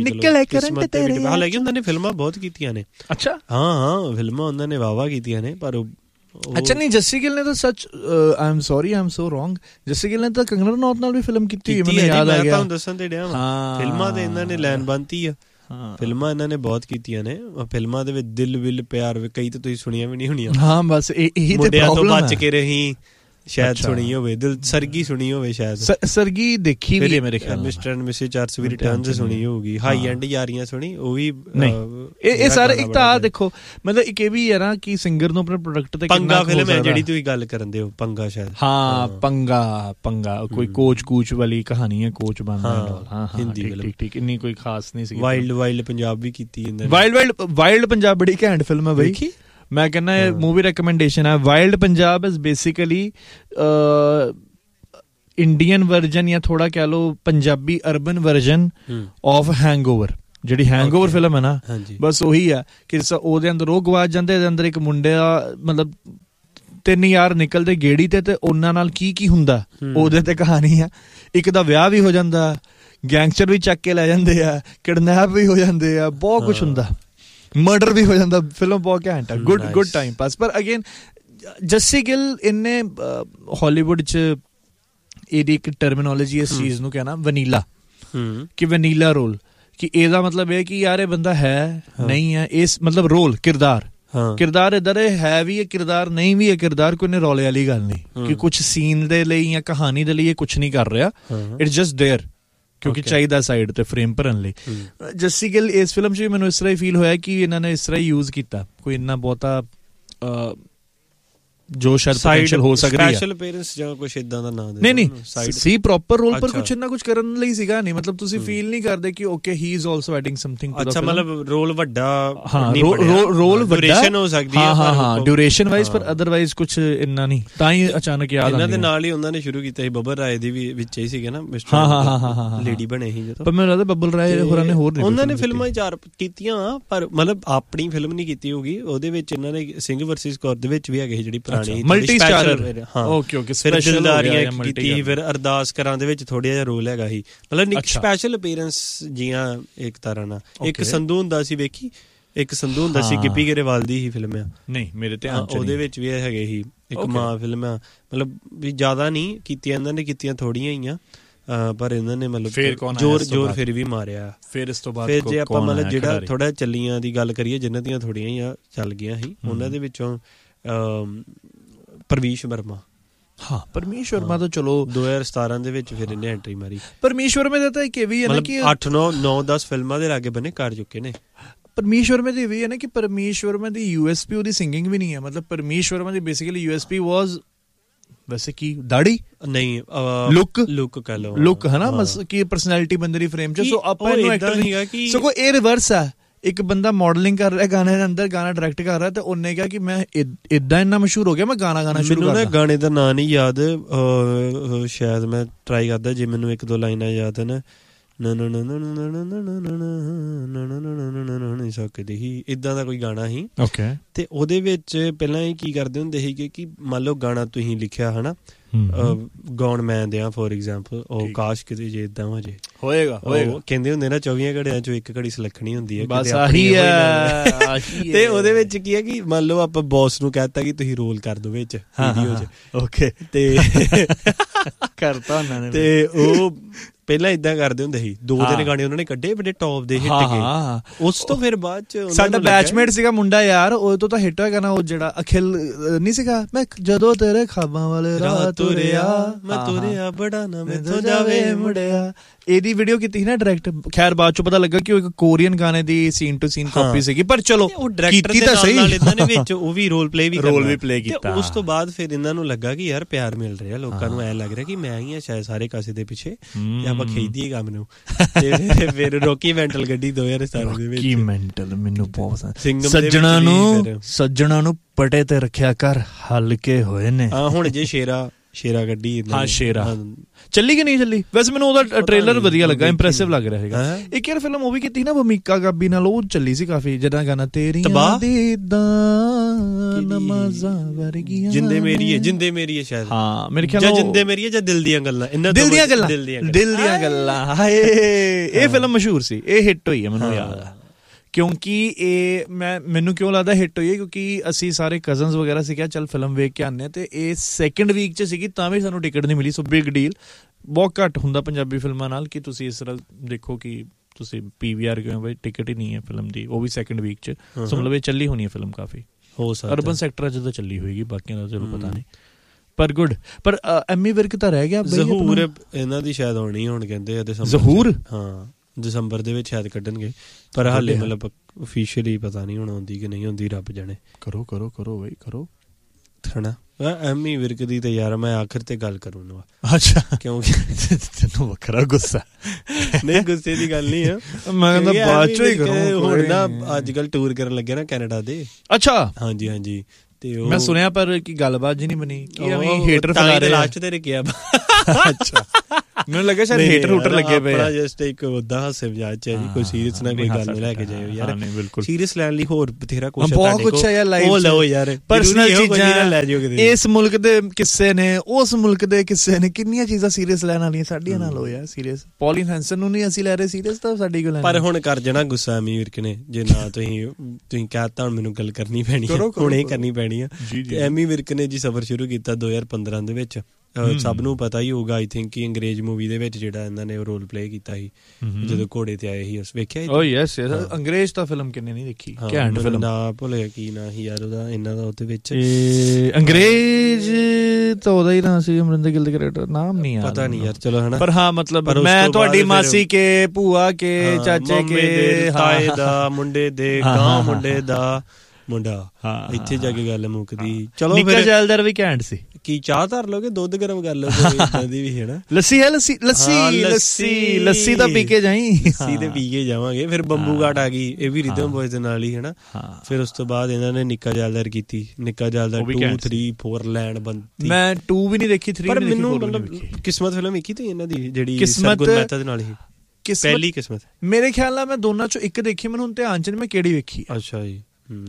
ਚਲੋ ਹਾਲਾਂਕਿ ਉਹਨਾਂ ਨੇ ਫਿਲਮਾਂ ਬਹੁਤ ਕੀਤੀਆਂ ਨੇ। ਅੱਛਾ ਹਾਂ ਹਾਂ ਫਿਲਮਾਂ ਉਹਨਾਂ ਨੇ ਵਾਹਵਾ ਕੀਤੀਆਂ ਨੇ, ਪਰ ਅੱਛਾ ਨਹੀਂ ਜੱਸੀ ਗਿੱਲ ਨੇ ਤਾਂ ਸੱਚ I am sorry I am so wrong, Jassi Gill ਨੇ ਤਾਂ ਕੰਗਨਾ ਰਣੌਤ ਨਾਲ ਵੀ ਫਿਲਮ ਕੀਤੀ ਹੋਈ, ਮੈਨੂੰ ਯਾਦ ਆ ਗਿਆ। ਤੁਹਾਨੂੰ ਦੱਸਣ ਤੇ ਡਿਆ ਫਿਲਮਾਂ ਤੇ ਇਹਨਾਂ ਨੇ ਲੈਨ ਬੰਨਤੀ ਆ, ਫਿਲਮਾਂ ਇਹਨਾਂ ਨੇ ਬਹੁਤ ਕੀਤੀਆਂ ਨੇ। ਫਿਲਮਾਂ ਦੇ ਵਿੱਚ ਦਿਲ ਵਿਲ ਪਿਆਰ ਕਈ ਤਾਂ ਤੁਸੀਂ ਸੁਣੀਆਂ ਵੀ ਨਹੀਂ ਹੋਣੀਆਂ। ਹਾਂ ਬਸ ਇਹੀ ਤੇ ਮੁੰਡਿਆਂ ਤੋਂ ਬਚ ਕੇ ਰਹੀ ਸ਼ਾਇਦ ਸੁਣੀ ਹੋਵੇ, ਦਿਲ ਸਰਗੀ ਸੁਣੀ ਹੋਵੇ ਸ਼ਾਇਦ, ਸਰਗੀ ਦੇਖੀ ਵੀ ਹੈ ਮੇਰੇ ਖਿਆਲ, mister and Mrs ਚਾਰਸ we returns ਸੁਣੀ ਹੋਊਗੀ, ਹਾਈ ਐਂਡ ਯਾਰੀਆਂ ਸੁਣੀ, ਉਹ ਵੀ ਇਹ ਸਾਰੇ ਇੱਕ ਤਾਂ ਆ ਦੇਖੋ ਮਤਲਬ ਇੱਕ ਇਹ ਵੀ ਹੈ ਨਾ ਕਿ ਸਿੰਗਰ ਨੂੰ ਆਪਣੇ ਪ੍ਰੋਡਕਟ ਤੇ ਪੰਗਾ ਫਿਲਮ ਹੈ ਜਿਹੜੀ ਤੁਸੀਂ ਗੱਲ ਕਰਨ ਦੇ ਹੋ, ਪੰਗਾ ਸ਼ਾਇਦ। ਹਾਂ ਪੰਗਾ ਪੰਗਾ ਕੋਈ ਕੋਚ ਕੂਚ ਵਾਲੀ ਕਹਾਣੀ ਹੈ, ਕੋਚ ਬਣਦਾ। ਹਾਂ ਹਿੰਦੀ ਠੀਕ ਠੀਕ ਇੰਨੀ ਕੋਈ ਖਾਸ ਨਹੀਂ ਸੀ। ਵਾਈਲਡ ਵਾਈਲਡ ਪੰਜਾਬ ਵੀ ਕੀਤੀ, ਵਾਈਲਡ ਵਾਈਲਡ ਵਾਈਲਡ ਪੰਜਾਬ ਬੜੀ ਘੈਂਟ ਫਿਲਮ ਹੈ ਬਈ, ਮੈਂ ਕਹਿੰਦਾ ਇਹ ਮੂਵੀ ਰეკਮੈਂਡੇਸ਼ਨ ਹੈ। Wild Punjab is basically Indian version ਜਾਂ ਥੋੜਾ ਕਹਿ ਲਓ Punjabi urban version of hangover. ਜਿਹੜੀ ਹੈਂਗਓਵਰ ਫਿਲਮ ਹੈ ਨਾ ਬਸ ਉਹੀ ਆ ਕਿ ਉਹਦੇ ਅੰਦਰ ਉਹ ਗਵਾਚ ਜਾਂਦੇ, ਇਹਦੇ ਅੰਦਰ ਇੱਕ ਮੁੰਡੇ ਦਾ ਮਤਲਬ ਤਿੰਨ ਯਾਰ ਨਿਕਲਦੇ ਗੇੜੀ ਤੇ, ਤੇ ਉਹਨਾਂ ਨਾਲ ਕੀ ਕੀ ਹੁੰਦਾ ਉਹਦੇ ਤੇ ਕਹਾਣੀ ਆ। ਇੱਕ ਦਾ ਵਿਆਹ ਵੀ ਹੋ ਜਾਂਦਾ, ਗੈਂਗਸਟਰ ਵੀ ਚੱਕ ਕੇ ਲੈ ਜਾਂਦੇ ਆ, ਕਿਡਨੈਪ ਵੀ ਹੋ ਜਾਂਦੇ ਆ, ਬਹੁਤ ਕੁਛ ਹੁੰਦਾ, ਮਰਡਰ ਵੀ ਹੋ ਜਾਂਦਾ। ਫਿਲਮ ਬਹੁਤ ਘੈਂਟ ਆ, ਗੁੱਡ ਗੁੱਡ ਟਾਈਮ ਪਾਸ। ਪਰ ਅਗੇਨ ਜੱਸੀ ਗਿੱਲ ਇੰਨੇ ਹਾਲੀਵੁੱਡ ਚ ਇਹਦੀ ਇੱਕ ਟਰਮੀਨੋਲੋਜੀ ਇਸ ਚੀਜ਼ ਨੂੰ ਕਹਿਣਾ ਵਨੀਲਾ, ਕਿ ਵਨੀਲਾ ਰੋਲ, ਕਿ ਇਹਦਾ ਮਤਲਬ ਇਹ ਕਿ ਯਾਰ ਇਹ ਬੰਦਾ ਹੈ ਨਹੀਂ ਹੈ, ਇਸ ਮਤਲਬ ਰੋਲ ਕਿਰਦਾਰ ਕਿਰਦਾਰ ਇੱਧਰ ਹੈ ਵੀ ਹੈ, ਕਿਰਦਾਰ ਨਹੀਂ ਵੀ ਹੈ ਕਿਰਦਾਰ, ਕੋਈ ਨੇ ਰੌਲੇ ਵਾਲੀ ਗੱਲ ਨਹੀਂ ਕਿ ਕੁਛ ਸੀਨ ਦੇ ਲਈ ਜਾਂ ਕਹਾਣੀ ਦੇ ਲਈ ਇਹ ਕੁਛ ਨਹੀਂ ਕਰ ਰਿਹਾ, ਇਟਸ ਜਸਟ ਦੇਅਰ ਕਿਉਂਕਿ ਚਾਹੀਦਾ ਸਾਈਡ ਤੇ ਫਰੇਮ ਭਰਨ ਲਈ। ਜੱਸੀ ਗਿੱਲ ਇਸ ਫਿਲਮ 'ਚ ਵੀ ਮੈਨੂੰ ਇਸ ਤਰ੍ਹਾਂ ਹੀ ਫੀਲ ਹੋਇਆ ਕਿ ਇਹਨਾਂ ਨੇ ਇਸ ਤਰ੍ਹਾਂ ਹੀ ਯੂਜ਼ ਕੀਤਾ, ਕੋਈ ਇੰਨਾ ਬਹੁਤਾ ਜੋ ਸ਼ਾਇਦ ਪੋਟੈਂਸ਼ੀਅਲ ਹੋ ਸਕਦੀ ਹੈ। ਸਪੈਸ਼ਲ ਅਪੀਅਰੈਂਸ ਜਾਂ ਕੁਝ ਇਦਾਂ ਦਾ ਨਾਮ ਦੇ ਨਹੀਂ ਨਹੀਂ ਸੀ ਪ੍ਰੋਪਰ ਰੋਲ, ਪਰ ਕੁਝ ਨਾ ਕੁਝ ਕਰਨ ਲਈ ਸੀਗਾ ਨਹੀਂ, ਮਤਲਬ ਤੁਸੀਂ ਫੀਲ ਨਹੀਂ ਕਰਦੇ ਕਿ okay he is also adding something to the film. ਅੱਛਾ, ਮਤਲਬ ਰੋਲ ਵੱਡਾ ਨਹੀਂ ਬਣਿਆ, ਰੋਲ ਵੱਡਾ ਡਿਊਰੇਸ਼ਨ ਹੋ ਸਕਦੀ ਹੈ, ਹਾਂ ਹਾਂ ਡਿਊਰੇਸ਼ਨ ਵਾਈਜ਼, ਪਰ ਅਦਰਵਾਈਜ਼ ਕੁਝ ਇੰਨਾ ਨਹੀਂ। ਤਾਂ ਹੀ ਅਚਾਨਕ ਯਾਦ ਆ, ਇਹਨਾਂ ਦੇ ਨਾਲ ਹੀ ਉਹਨਾਂ ਨੇ ਸ਼ੁਰੂ ਕੀਤਾ ਸੀ, ਬੱਬਲ ਰਾਏ ਦੀ ਵੀ ਵਿੱਚ ਹੀ ਸੀਗੇ ਨਾ, ਹਾਂ ਹਾਂ ਹਾਂ ਹਾਂ ਲੇਡੀ ਬਣੇ ਸੀ ਜਦੋਂ, ਪਰ ਮੈਨੂੰ ਲੱਗਦਾ ਬੱਬਲ ਰਾਏ ਹੋਰਾਂ ਨੇ ਹੋਰ ਉਹਨਾਂ ਨੇ ਫਿਲਮਾਂ ਚਾਰ ਕੀਤੀਆਂ, ਪਰ ਮਤਲਬ ਆਪਣੀ ਫਿਲਮ ਨਹੀਂ ਕੀਤੀ ਹੋਗੀ। ਉਹਦੇ ਵਿੱਚ ਇਹਨਾਂ ਨੇ ਸਿੰਘ ਵਰਸਸ ਕੌਰ ਦੇ ਵਿੱਚ ਵੀ ਹੈਗੇ ਜਿਹੜੀ ਪੁਰਾਣੀ ਮਲਟੀ ਸਟਾਰਰ, ਓਕੇ ਓਕੇ, ਫਿਰ ਦਿਲਦਾਰੀਆਂ ਕੀਤੀ, ਫਿਰ ਅਰਦਾਸ ਕਰਾਂ ਦੇ ਵਿੱਚ ਥੋੜਾ ਜਿਹਾ ਰੋਲ ਹੈਗਾ ਸੀ, ਮਤਲਬ ਇੱਕ ਸਪੈਸ਼ਲ ਅਪੀਅਰੈਂਸ ਜੀਆਂ ਇੱਕ ਤਰ੍ਹਾਂ ਨਾਲ। ਇੱਕ ਸੰਧੂ ਹੁੰਦਾ ਸੀ, ਵੇਖੀ ਇੱਕ ਸੰਧੂ ਹੁੰਦਾ ਸੀ, ਗਿੱਪੀ ਗਰੇਵਾਲ ਦੀ ਹੀ ਫਿਲਮ ਆ। ਨਹੀਂ ਮੇਰੇ ਧਿਆਨ ਚ ਉਹਦੇ ਵਿੱਚ ਵੀ ਹੈਗੇ ਸੀ, ਇੱਕ ਮਾਂ ਫਿਲਮ ਆ, ਮਤਲਬ ਵੀ ਜ਼ਿਆਦਾ ਨਹੀਂ ਕੀਤੀਆਂ ਇਹਨਾਂ ਨੇ, ਕੀਤੀਆਂ ਥੋੜੀਆਂ ਹੀ ਆ, ਪਰ ਇਹਨਾਂ ਨੇ ਮਤਲਬ ਜ਼ੋਰ ਜ਼ੋਰ ਫਿਰ ਵੀ ਮਾਰਿਆ। ਫਿਰ ਇਸ ਤੋਂ ਬਾਅਦ ਫਿਰ ਜੇ ਆਪਾਂ ਮਤਲਬ ਜਿਹੜਾ ਥੋੜਾ ਚੱਲੀਆਂ ਦੀ ਗੱਲ ਕਰੀਏ, ਜਿਨ੍ਹਾਂ ਦੀਆਂ ਥੋੜੀਆਂ ਹੀ ਚੱਲ ਗਈਆਂ ਸੀ, ਉਹਨਾਂ ਦੇ ਵਿੱਚੋਂ ਪਰਮੀਸ਼ ਵਰਮਾ। ਹਾਂ ਪਰਮੀਸ਼ ਵਰਮਾ ਤਾਂ ਚਲੋ ਦੋ ਹਜ਼ਾਰ ਸਤਾਰਾਂ ਦੇ ਵਿੱਚ ਫਿਰ ਇਹਨੇ ਐਂਟਰੀ ਮਾਰੀ। ਪਰਮੀਸ਼ ਵਰਮਾ ਦਾ ਤਾਂ ਇੱਕ ਇਹ ਵੀ ਹੈ ਨਾ ਕਿ ਅੱਠ ਨੌ ਨੌ ਦਸ ਫਿਲਮਾਂ ਦੇ ਲਾਗੇ ਬੰਨੇ ਕਰ ਚੁੱਕੇ ਨੇ। ਪਰਮੀਸ਼ ਵਰਮਾ ਦੀ ਵੀ ਹੈ ਨਾ ਕਿ ਪਰਮੀਸ਼ ਵਰਮਾ ਦੀ ਯੂਐਸਪੀ ਉਹਦੀ ਸਿੰਗਿੰਗ ਵੀ ਨਹੀਂ ਹੈ, ਮਤਲਬ ਪਰਮੀਸ਼ ਵਰਮਾ ਦੀ ਬੇਸਿਕਲੀ ਯੂਐਸਪੀ ਵਾਜ਼ ਵੈਸੇ ਕੀ ਦਾੜੀ ਨਹੀਂ, ਲੁੱਕ ਲੁੱਕ ਕਹ ਲਓ, ਲੁੱਕ ਹੈ ਨਾ, ਕੀ ਪਰਸਨੈਲਿਟੀ ਬੰਦੇ ਦੀ ਫਰੇਮ ਚ। ਸੋ ਆਪਾਂ ਇਹਨੂੰ ਐਕਟਰ ਨਹੀਂ, ਸਗੋਂ ਇਹ ਰਿਵਰਸ ਹੈ, ਇੱਕ ਬੰਦਾ ਮਾਡਲਿੰਗ ਕਰ ਰਿਹਾ ਗਾਣੇ ਦੇ ਅੰਦਰ, ਗਾਣਾ ਡਾਇਰੈਕਟ ਕਰ ਰਿਹਾ, ਤੇ ਉਹਨੇ ਕਿਹਾ ਕਿ ਮੈਂ ਏਦਾਂ ਇੰਨਾ ਮਸ਼ਹੂਰ ਹੋ ਗਿਆ, ਮੈਂ ਗਾਣਾ ਗਾਣਾ ਸ਼ੁਰੂ ਕਰ। ਮੈਨੂੰ ਗਾਣੇ ਦਾ ਨਾਂ ਨਹੀਂ ਯਾਦ, ਸ਼ਾਇਦ ਮੈਂ ਟਰਾਈ ਕਰਦਾ ਜੇ ਮੈਨੂੰ ਇੱਕ ਦੋ ਲਾਈਨਾਂ ਯਾਦ ਹਨ, ਨਹੀਂ ਸਕਦੀ ਹੀ, ਏਦਾਂ ਦਾ ਕੋਈ ਗਾਣਾ ਸੀ। ਓਕੇ, ਤੇ ਉਹਦੇ ਵਿੱਚ ਪਹਿਲਾਂ ਇਹ ਕੀ ਕਰਦੇ ਹੁੰਦੇ ਸੀਗੇ ਕਿ ਮੰਨ ਲਓ ਗਾਣਾ ਤੁਸੀਂ ਲਿਖਿਆ ਹਨਾ, ਗਾਉਣ ਮੈਂ ਦਿਆਂ ਫੋਰ ਐਗਜ਼ਾਮਪਲ, ਉਹ ਕਾਸ਼ ਕਿਤੇ ਜੇ ਏਦਾਂ ਹੋ ਜੇ ਹੋਏਗਾ ਹੋਏਗਾ, ਕਹਿੰਦੇ ਹੁੰਦੇ ਨਾ ਚੌਵੀਆਂ ਘੜਿਆਂ ਚੋਂ ਇੱਕ ਘੜੀ ਸੁਲੱਖਣੀ ਹੁੰਦੀ ਹੈ, ਬਸ ਆਹੀ ਹੈ। ਤੇ ਉਹਦੇ ਵਿੱਚ ਕੀ ਹੈ ਕਿ ਮੰਨ ਲਓ ਆਪਾਂ ਬੌਸ ਨੂੰ ਕਹਿਤਾ ਕਿ ਤੁਸੀਂ ਰੋਲ ਕਰ ਦਿਓ ਵਿੱਚ ਵੀਡੀਓ 'ਚ, ਓਕੇ, ਤੇ ਕਰਤਾ ਉਹਨਾਂ ਨੇ, ਤੇ ਉਹ ਪਹਿਲਾਂ ਏਦਾਂ ਕਰਦੇ ਹੁੰਦੇ ਸੀ, ਦੋ ਦਿਨ ਗਾਣੇ ਉਹਨਾਂ ਨੇ ਕੱਢੇ ਬੜੇ ਟੌਪ ਦੇ ਹਿੱਟ ਗਏ। ਉਸ ਤੋਂ ਫਿਰ ਬਾਅਦ ਚ ਸਾਡਾ ਬੈਚਮੇਟ ਸੀਗਾ ਮੁੰਡਾ ਯਾਰ, ਉਹ ਤੋਂ ਤਾਂ ਹਿੱਟ ਹੋਇਆ ਗਾਣਾ, ਉਹ ਜਿਹੜਾ ਅਖਿਲ ਨਹੀਂ ਸੀਗਾ, ਮੈਂ ਜਦੋਂ ਤੇਰੇ ਖਾਬਾਂ ਵਾਲੇ ਰਾਹ ਤੁਰਿਆ, ਮੈਂ ਤੁਰਿਆ ਬੜਾ ਨਾ ਮੈਥੋਂ ਜਾਵੇ ਮੁੜਿਆ, ਇਹਦੀ ਵੀਡੀਓ ਕੀਤੀ ਸੀ ਨਾ ਡਾਇਰੈਕਟ। ਖੈਰ ਬਾਅਦ ਚ ਪਤਾ ਲੱਗਾ ਕਿ ਉਹ ਇੱਕ ਕੋਰੀਅਨ ਗਾਣੇ ਦੀ ਸੀਨ ਟੂ ਸੀਨ ਕਾਪੀ ਸੀਗੀ, ਪਰ ਚਲੋ ਕੀਤੀ ਤਾਂ ਸਹੀ। ਇਹਨਾਂ ਨੇ ਵਿੱਚ ਉਹ ਵੀ ਰੋਲ ਪਲੇ ਵੀ ਰੋਲ ਵੀ ਪਲੇ ਕੀਤਾ। ਉਸ ਤੋਂ ਬਾਅਦ ਫਿਰ ਇਹਨਾਂ ਨੂੰ ਲੱਗਾ ਕਿ ਯਾਰ ਪਿਆਰ ਮਿਲ ਰਿਹਾ ਲੋਕਾਂ ਨੂੰ, ਐ ਲੱਗ ਰਿਹਾ ਕਿ ਮੈਂ ਹੀ ਆ ਸ਼ਾਇਦ ਸਾਰੇ ਕਾਸੇ ਦੇ ਪਿੱਛੇ, ਆਪਾਂ ਖੇਦੀਏ ਕੰਮ ਨੂੰ। ਤੇ ਫਿਰ ਰੋਕੀ ਮੈਂਟਲ ਗੱਡੀ ਦੋ ਹਜ਼ਾਰ ਸਤਾਰਾਂ ਦੇ ਵਿੱਚ, ਰੋਕੀ ਮੈਂਟਲ ਮੈਨੂੰ ਬਹੁਤ ਸੱਜਣਾ ਨੂੰ ਸੱਜਣਾ ਨੂੰ ਪਟੇ ਤੇ ਰੱਖਿਆ ਕਰ, ਹਲਕੇ ਹੋਏ ਨੇ। ਹਾਂ ਹੁਣ ਜੇ ਸ਼ੇਰਾ ਸ਼ੇਰਾ ਗੱਡੀ, ਹਾਂ ਸ਼ੇਰਾ ਚੱਲੀ ਕਿ ਨਹੀਂ ਚੱਲੀ? ਵੈਸੇ ਮੈਨੂੰ ਉਹਦਾ ਟ੍ਰੇਲਰ ਵਧੀਆ ਲੱਗਾ, ਇੰਪ੍ਰੈਸਿਵ ਲੱਗ ਰਿਹਾ ਹੈਗਾ। ਇੱਕ ਯਾਰ ਫਿਲਮ ਉਹ ਵੀ ਕੀਤੀ ਨਾ ਵਮੀਕਾ ਗਾਬੀ ਨਾਲ, ਉਹ ਚੱਲੀ ਸੀ ਕਾਫੀ, ਜਿਹਦਾ ਗਾਣਾ ਤੇਰੀਆਂ ਦੀਦਾਂ ਨਮਾਜ਼ਾਂ ਵਰਗੀਆਂ, ਜਿੰਦੇ ਮੇਰੀ ਹੈ, ਜਿੰਦੇ ਮੇਰੀ ਹੈ ਸ਼ਾਇਦ, ਹਾਂ ਮੇਰੇ ਖਿਆਲ ਜਾਂ ਜਿੰਦੇ ਮੇਰੀ ਹੈ ਜਾਂ ਦਿਲ ਦੀਆਂ ਗੱਲਾਂ, ਇਹਨਾਂ ਦਿਲ ਦੀਆਂ ਗੱਲਾਂ, ਦਿਲ ਦੀਆਂ ਗੱਲਾਂ। ਹਾਏ ਇਹ ਫਿਲਮ ਮਸ਼ਹੂਰ ਸੀ, ਇਹ ਹਿੱਟ ਹੋਈ ਹੈ ਮੈਨੂੰ ਯਾਦ ਆ, ਕਿਉਂਕਿ ਇਹ ਮੈਂ ਮੈਨੂੰ ਕਿਉਂ ਲੱਗਦਾ ਹਿੱਟ ਹੋਈ ਹੈ ਕਿਉਂਕਿ ਅਸੀਂ ਸਾਰੇ ਕਜ਼ਨਸ ਵਗੈਰਾ ਸੀ ਕਿਹਾ ਚੱਲ ਫਿਲਮ ਵੇਖ ਕੇ ਆਉਂਦੇ ਹਾਂ, ਤੇ ਇਹ ਸੈਕਿੰਡ ਵੀਕ 'ਚ ਸੀਗੀ ਤਾਂ ਵੀ ਸਾਨੂੰ ਟਿਕਟ ਨਹੀਂ ਮਿਲੀ। ਸੋ ਬਿਗ ਡੀਲ, ਬਹੁਤ ਘੱਟ ਹੁੰਦਾ ਪੰਜਾਬੀ ਫਿਲਮਾਂ ਨਾਲ ਕਿ ਤੁਸੀਂ ਇਸ ਤਰ੍ਹਾਂ ਦੇਖੋ ਕਿ ਤੁਸੀਂ ਪੀ ਵੀ ਆਰ ਕਿਉਂ ਬਈ ਟਿਕਟ ਹੀ ਨਹੀਂ ਹੈ ਫਿਲਮ ਦੀ, ਉਹ ਵੀ ਸੈਕਿੰਡ ਵੀਕ 'ਚ। ਸੋ ਮਤਲਬ ਇਹ ਚੱਲੀ ਹੋਣੀ ਹੈ ਫਿਲਮ ਕਾਫੀ, ਹੋ ਸਕਦਾ ਅਰਬਨ ਸੈਕਟਰਾਂ 'ਚ ਤਾਂ ਚੱਲੀ ਹੋਏਗੀ, ਬਾਕੀਆਂ ਦਾ ਚਲੋ ਪਤਾ ਨਹੀਂ, ਪਰ ਗੁੱਡ। ਪਰ ਐਮੀ ਵਿਰਕ ਤਾਂ ਰਹਿ ਗਿਆ, ਜ਼ਹੂਰ ਇਹਨਾਂ ਦੀ ਸ਼ਾਇਦ ਆਉਣੀ ਹੁਣ ਕਹਿੰਦੇ ਆ ਜ਼ਹੂਰ, ਹਾਂ ਦਸੰਬਰ ਦੇ ਵਿੱਚ ਸ਼ਾਇਦ ਕੱਢਣਗੇ, ਪਰ ਹਾਲੇ ਮਤਲਬ ਅਫੀਸ਼ੀਅਲੀ ਪਤਾ ਨਹੀਂ ਹੁਣ ਆਉਂਦੀ ਕਿ ਨਹੀਂ ਆਉਂਦੀ, ਰੱਬ ਜਾਣੇ। ਕਰੋ ਕਰੋ ਕਰੋ ਬਈ ਕਰੋ ਹਨਾ। ਐਮੀ ਵਿਰਕ ਦੀ ਤਾਂ ਯਾਰ ਮੈਂ ਆਖਰ ਤੇ ਗੱਲ ਕਰੂੰਗਾ। ਅੱਛਾ, ਕਿਉਂਕਿ ਤੈਨੂੰ ਵੱਖਰਾ ਗੁੱਸਾ? ਨਹੀਂ ਗੁੱਸੇ ਦੀ ਗੱਲ ਨਹੀਂ ਆ, ਮੈਂ ਕਹਿੰਦਾ ਬਾਅਦ ਚੋਂ ਹੀ ਕਰੂੰ। ਹੁਣ ਨਾ ਅੱਜ ਕੱਲ ਟੂਰ ਕਰਨ ਲੱਗਿਆ ਨਾ ਕੈਨੇਡਾ ਦੇ। ਅੱਛਾ, ਹਾਂਜੀ ਹਾਂਜੀ, ਤੇ ਮੈਂ ਸੁਣਿਆ ਪਰ ਕੀ ਗੱਲਬਾਤ ਜੀ ਨਹੀਂ ਬਣੀ ਕਿ ਐਵੇਂ ਹੇਟਰ ਫੈਲਾ ਰਹੇ, ਲਾਸਟ ਤੇ ਰਕਿਆ। ਅੱਛਾ, ਮੈਨੂੰ ਲੱਗਾ ਸ਼ਾਇਦ ਹੇਟਰ ਹੂਟਰ ਲੱਗੇ ਪਏ ਆ। ਜਸਟ ਇੱਕ ਉਦਾਂ ਹਾਸੇ ਮਜ਼ਾਕ ਚ ਜੀ, ਕੋਈ ਸੀਰੀਅਸ ਨਾ ਕੋਈ ਗੱਲ ਲੈ ਕੇ ਜਾਇਓ ਯਾਰ। ਨਹੀਂ ਬਿਲਕੁਲ ਸੀਰੀਅਸ ਲੈਣ ਲਈ ਹੋਰ ਬਥੇਰਾ ਕੁਝ ਬਹੁਤ ਕੁਝ ਹੈ ਯਾਰ ਲਾਈਫ, ਉਹ ਲਓ ਯਾਰ ਪਰਸਨਲ ਚੀਜ਼ਾਂ ਲੈ ਜਿਓ ਕਿਤੇ, ਇਸ ਮੁਲਕ ਦੇ ਕਿੱਸੇ ਨੇ, ਉਸ ਮੁਲਕ ਦੇ ਕਿੱਸੇ ਨੇ, ਕਿੰਨੀਆਂ ਚੀਜ਼ਾਂ ਸੀਰੀਅਸ ਲੈਣ ਵਾਲੀਆਂ ਸਾਡੀਆਂ ਨਾਲ ਹੋ ਯਾਰ ਸੀਰੀਅਸ। ਪੌਲਿਨ ਹੈਂਸਨ ਨੂੰ ਨਹੀਂ ਅਸੀਂ ਲੈ ਰਹੇ ਸੀਰੀਅਸ, ਤਾਂ ਸਾਡੀ ਕੋਲ ਪਰ ਹੁਣ ਕਰ ਜਾਣਾ ਗੁੱਸਾ ਐਮੀ ਵਿਰਕ ਨੇ, ਜੇ ਨਾ ਤੁਸੀਂ ਤੁਸੀਂ ਕਹਿਤਾ ਹੁਣ ਮੈਨੂੰ ਗੱਲ ਕਰਨੀ ਪੈਣੀ ਹੈ, ਹੁਣੇ ਕਰਨੀ ਪੈਣੀ ਆ। ਐਮੀ ਵਿਰਕ ਨੇ ਜੀ ਸਫ਼ਰ ਸ਼ੁਰੂ ਕੀਤਾ ਦੋ ਹਜ਼ਾਰ ਪੰਦਰਾਂ ਦੇ ਵਿੱਚ। ਸਭ ਨੂੰ ਪਤਾ ਹੀ ਹੋਊਗਾ ਆਈ ਥਿੰਕ ਕਿ ਅੰਗਰੇਜ਼ ਮੂਵੀ ਦੇ ਵਿੱਚ ਜਿਹੜਾ ਇਹਨਾਂ ਨੇ ਰੋਲ ਪਲੇ ਕੀਤਾ ਸੀ ਜਦੋਂ ਘੋੜੇ ਤੇ ਆਏ ਸੀ, ਉਸ ਵੇਖਿਆ? ਓ ਯੈਸ ਯੈਸ, ਅੰਗਰੇਜ਼ ਤਾਂ ਫਿਲਮ ਕਿੰਨੇ ਨਹੀਂ ਦੇਖੀ, ਘੈਂਟ ਫਿਲਮ। ਨਾ ਭੁੱਲਿਆ ਕੀ ਨਾ ਸੀ ਯਾਰ ਉਹਦਾ, ਇਹਨਾਂ ਦਾ ਉਹਦੇ ਵਿੱਚ ਅੰਗਰੇਜ਼ ਤਾਂ ਉਹਦਾ ਹੀ ਨਾਂ ਸੀ, ਅਮਰਿੰਦਰ ਗਿੱਲ ਦੇ ਕਰੈਕਟਰ ਨਾਮ ਨਹੀਂ ਯਾਦ, ਪਤਾ ਨਹੀਂ ਯਾਰ। ਚਲੋ ਹਨਾ, ਪਰ ਹਾਂ ਮਤਲਬ ਮੈਂ ਤੁਹਾਡੀ ਮਾਸੀ ਕੇ, ਭੂਆ ਕੇ, ਚਾਚੇ ਕੇ, ਤਾਏ ਦਾ ਮੁੰਡੇ ਦੇ, ਗਾਂ ਮੁੰਡੇ ਦਾ, ਮੁੰਡਾ ਹਾਂ ਇੱਥੇ ਜਾ ਕੇ ਗੱਲ ਮੁੱਕਦੀ। ਚਲੋ ਨਿੱਕਾ ਜੈਲਦਾਰ ਵੀ ਘੈਂਟ ਸੀ। ਕੀ ਚਾਹ ਧਰ ਲੋਗੇ, ਦੁੱਧ ਗਰਮ ਕਰ ਲਓ ਇਦਾਂ ਦੀ ਵੀ ਹੈ ਨਾ। ਲੱਸੀ ਹੈ, ਲੱਸੀ ਲੱਸੀ ਲੱਸੀ ਲੱਸੀ ਤਾਂ ਪੀ ਕੇ ਜਾਈ, ਲੱਸੀ ਤੇ ਪੀ ਕੇ ਜਾਵਾਂਗੇ। ਫਿਰ ਬੰਬੂ ਘਾਟ ਆ ਗਈ, ਇਹ ਵੀ ਰਿਦਮ ਬॉयਜ਼ ਦੇ ਨਾਲ ਹੀ ਹੈ ਨਾ। ਫਿਰ ਉਸ ਤੋਂ ਬਾਅਦ ਇਹਨਾਂ ਨੇ ਨਿੱਕਾ ਜੈਲਦਾਰ ਕੀਤੀ, ਨਿੱਕਾ ਜੈਲਦਾਰ ਟੂ ਥ੍ਰੀ ਫੋਰ ਲੈਂਡ ਬੰਦੀ। ਮੈਂ ਟੂ ਵੀ ਨਹੀਂ ਦੇਖੀ, ਥ੍ਰੀ ਪਰ ਮੈਨੂੰ ਮਤਲਬ ਕਿਸਮਤ ਫਿਲਮ ਵੇਖੀ ਤੇ ਇਹਨਾਂ ਦੀ ਜਿਹੜੀ ਸਰਗੁਣ ਮਹਿਤਾ ਦੇ ਨਾਲ ਹੀ ਪਹਿਲੀ ਕਿਸਮਤ। ਮੇਰੇ ਖਿਆਲ ਨਾਲ ਮੈਂ ਦੋਨਾਂ ਚੋਂ ਇੱਕ ਦੇਖੀ, ਮੈਨੂੰ ਹੁਣ ਧਿਆਨ ਚ ਮੈਂ ਕਿਹੜੀ ਵੇਖੀ। ਅੱਛਾ ਜੀ।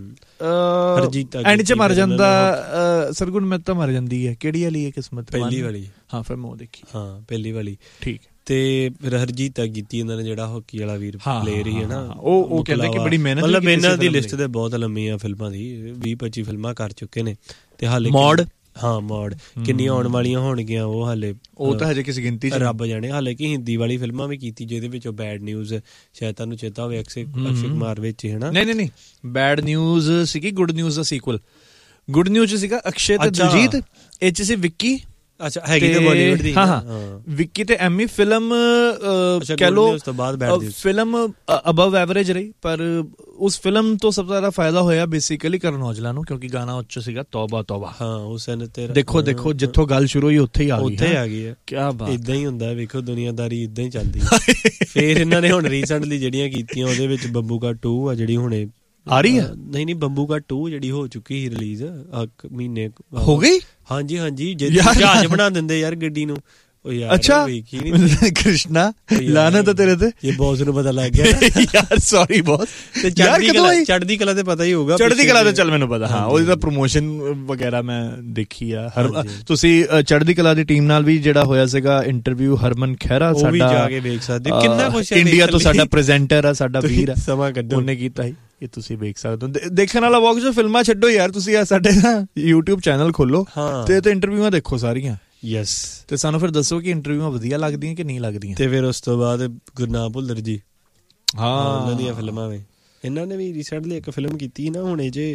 ਐਂਡ ਚ ਮਰ ਜਾਂਦਾ ਸਰਗੁਣ ਮਹਿਤਾ, ਮਰ ਜਾਂਦੀ ਹੈ। ਕਿਹੜੀ ਵਾਲੀ ਹੈ ਕਿਸਮਤ? ਪਹਿਲੀ ਵਾਲੀ। ਹਾਂ ਫਿਰ ਮੈਂ ਉਹ ਦੇਖੀ। ਹਾਂ ਪਹਿਲੀ ਵਾਲੀ ਠੀਕ। ਤੇ ਫਿਰ ਹਰਜੀਤ ਕੀਤੀ ਇਹਨਾਂ ਨੇ, ਜਿਹੜਾ ਹਾਕੀ ਵਾਲਾ ਵੀਰ ਪਲੇਅਰ ਹੀ ਹੈ ਨਾ। ਉਹ ਉਹ ਕਹਿੰਦੇ ਕਿ ਬੜੀ ਮਿਹਨਤ, ਮਤਲਬ ਇਹਨਾਂ ਦੀ ਲਿਸਟ ਤੇ ਬਹੁਤ ਲੰਮੀ ਆ ਫਿਲਮਾਂ ਦੀ, ਵੀਹ ਪੱਚੀ ਫਿਲਮਾਂ ਕਰ ਚੁੱਕੇ ਨੇ। ਤੇ ਹਾਲੇ ਮੌੜ, ਹਾਂ ਮੌੜ ਕਿੰਨੀਆਂ ਆਉਣ ਵਾਲੀਆਂ ਹੋਣਗੀਆਂ ਉਹ ਹਾਲੇ, ਉਹ ਤਾਂ ਹਜੇ ਕਿਸੇ ਗਿਣਤੀ ਚ ਰੱਬ ਜਾਣੇ। ਹਾਲੇ ਕਿ ਹਿੰਦੀ ਵਾਲੀ ਫਿਲਮਾਂ ਵੀ ਕੀਤੀ ਜਿਹਦੇ ਵਿੱਚ ਬੈਡ ਨਿਊਜ਼, ਸ਼ਾਇਦ ਤੁਹਾਨੂੰ ਚੇਤਾ ਹੋਵੇ, ਅਕਸ਼ੇ ਅਕਸ਼ੇ ਕੁਮਾਰ ਵਿੱਚ ਹੈ ਨਾ। ਨਹੀਂ ਨਹੀਂ ਨਹੀਂ, ਬੈਡ ਨਿਊਜ਼ ਸੀਗੀ ਗੁੱਡ ਨਿਊਜ਼ ਦਾ ਸੀਕੁਅਲ। ਗੁੱਡ ਨਿਊਜ਼ ਸੀਗਾ ਅਕਸ਼ੇ ਤੇ ਦਲਜੀਤ, ਇਹ ਚ ਸੀ ਵਿੱਕੀ। ਅੱਛਾ ਹੈਗੀ ਤੇ ਬਾਲੀਵੁੱਡ ਦੀ। ਹਾਂ ਹਾਂ, ਵਿੱਕੀ ਤੇ ਐਮੀ। ਫਿਲਮ ਕਹਿ ਲੋ ਫਿਲਮ ਅਬਵ ਐਵਰੇਜ ਰਹੀ, ਪਰ ਉਸ ਫਿਲਮ ਤੋਂ ਸਭ ਤੋਂ ਜ਼ਿਆਦਾ ਫਾਇਦਾ ਹੋਇਆ ਬੇਸਿਕਲੀ ਕਰਨ ਔਜਲਾ ਨੂੰ, ਕਿਉਂਕਿ ਗਾਣਾ ਉੱਚ ਸੀਗਾ ਤੋਬਾ ਤੋਬਾ। ਹਾਂ ਉਸ ਨੇ ਤੇਰਾ ਦੇਖੋ ਦੇਖੋ ਜਿੱਥੋਂ ਗੱਲ ਸ਼ੁਰੂ ਹੋਈ ਉੱਥੇ ਹੀ ਆ ਗਈ, ਉੱਥੇ ਆ ਗਈ ਹੈ। ਕੀ ਬਾਤ, ਇਦਾਂ ਹੀ ਹੁੰਦਾ। ਵੇਖੋ ਦੁਨੀਆਦਾਰੀ ਇਦਾਂ ਹੀ ਚੱਲਦੀ। ਫਿਰ ਇਹਨਾਂ ਨੇ ਹੁਣ ਰੀਸੈਂਟਲੀ ਜਿਹੜੀਆਂ ਕੀਤੀਆਂ, ਉਹਦੇ ਵਿੱਚ ਬੰਬੂ ਕਾ ਟੂ ਆ ਜਿਹੜੀ ਹੁਣੇ ਆ ਰਹੀ ਹੈ। ਨਹੀਂ ਨਹੀਂ, ਬੰਬੂ ਕਾ ਟੂ ਜਿਹੜੀ ਹੋ ਚੁੱਕੀ ਸੀ ਰਿਲੀਜ਼, ਮਹੀਨੇ ਹੋ ਗਈ। ਹਾਂਜੀ ਹਾਂਜੀ, ਜਹਾਜ਼ ਬਣਾ ਦਿੰਦੇ ਯਾਰ ਗੱਡੀ ਨੂੰ। ਅੱਛਾ ਕ੍ਰਿਸ਼ਨਾ ਲਾਨਾ ਤਾਂ ਤੇਰੇ ਤੇ, ਇਹ ਬੌਸ ਨੂੰ ਪਤਾ ਲੱਗ ਗਿਆ ਯਾਰ। Sorry boss. ਤੇ ਚੜ੍ਹਦੀ ਕਲਾ, ਚੜ੍ਹਦੀ ਕਲਾ ਤੇ ਪਤਾ ਹੀ ਹੋਊਗਾ। ਚੜ੍ਹਦੀ ਕਲਾ ਤਾਂ ਚੱਲ ਮੈਨੂੰ ਪਤਾ, ਹਾਂ ਉਹਦੀ ਤਾਂ ਪ੍ਰੋਮੋਸ਼ਨ ਵਗੈਰਾ ਮੈਂ ਦੇਖੀ ਆ। ਤੁਸੀਂ ਚੜ੍ਹਦੀ ਕਲਾ ਦੀ ਟੀਮ ਨਾਲ ਵੀ ਜਿਹੜਾ ਹੋਇਆ ਸੀਗਾ ਇੰਟਰਵਿਊ, ਹਰਮਨ ਖਹਿਰਾ ਸਾਡਾ, ਉਹ ਵੀ ਜਾ ਕੇ ਵੇਖ ਸਕਦੇ ਹੋ। ਕਿੰਨਾ ਕੁਛ ਇੰਡੀਆ ਤੋਂ ਸਾਡਾ ਪ੍ਰੈਜ਼ੈਂਟਰ ਆ, ਸਾਡਾ ਵੀਰ ਆ, ਸਮਾਂ ਕੱਢੋ, ਉਹਨੇ ਕੀਤਾ ਸੀ। ਇਹ ਤੁਸੀਂ ਵੇਖ ਸਕਦੇ ਹੋ। ਦੇਖਣ ਵਾਲਾ ਵੌਕ ਜੋ ਫਿਲਮਾਂ ਛੱਡੋ ਯਾਰ, ਤੁਸੀਂ ਆ ਸਾਡੇ ਨਾ YouTube ਚੈਨਲ ਖੋਲੋ ਤੇ ਤੇ ਇੰਟਰਵਿਊਆਂ ਦੇਖੋ ਸਾਰੀਆਂ। ਯੈਸ। ਤੇ ਸਾਨੂੰ ਫਿਰ ਦੱਸੋ ਕਿ ਇੰਟਰਵਿਊਆਂ ਵਧੀਆ ਲੱਗਦੀਆਂ ਕਿ ਨਹੀਂ ਲੱਗਦੀਆਂ। ਤੇ ਫਿਰ ਉਸ ਤੋਂ ਬਾਅਦ ਗੁਰਨਾਮ ਭੁੱਲਰ ਜੀ, ਹਾਂ ਉਹਨਾਂ ਦੀਆਂ ਫਿਲਮਾਂ ਵੇ। ਇਹਨਾਂ ਨੇ ਵੀ ਰੀਸੈਂਟਲੀ ਇੱਕ ਫਿਲਮ ਕੀਤੀ ਨਾ ਹੁਣੇ ਜੇ,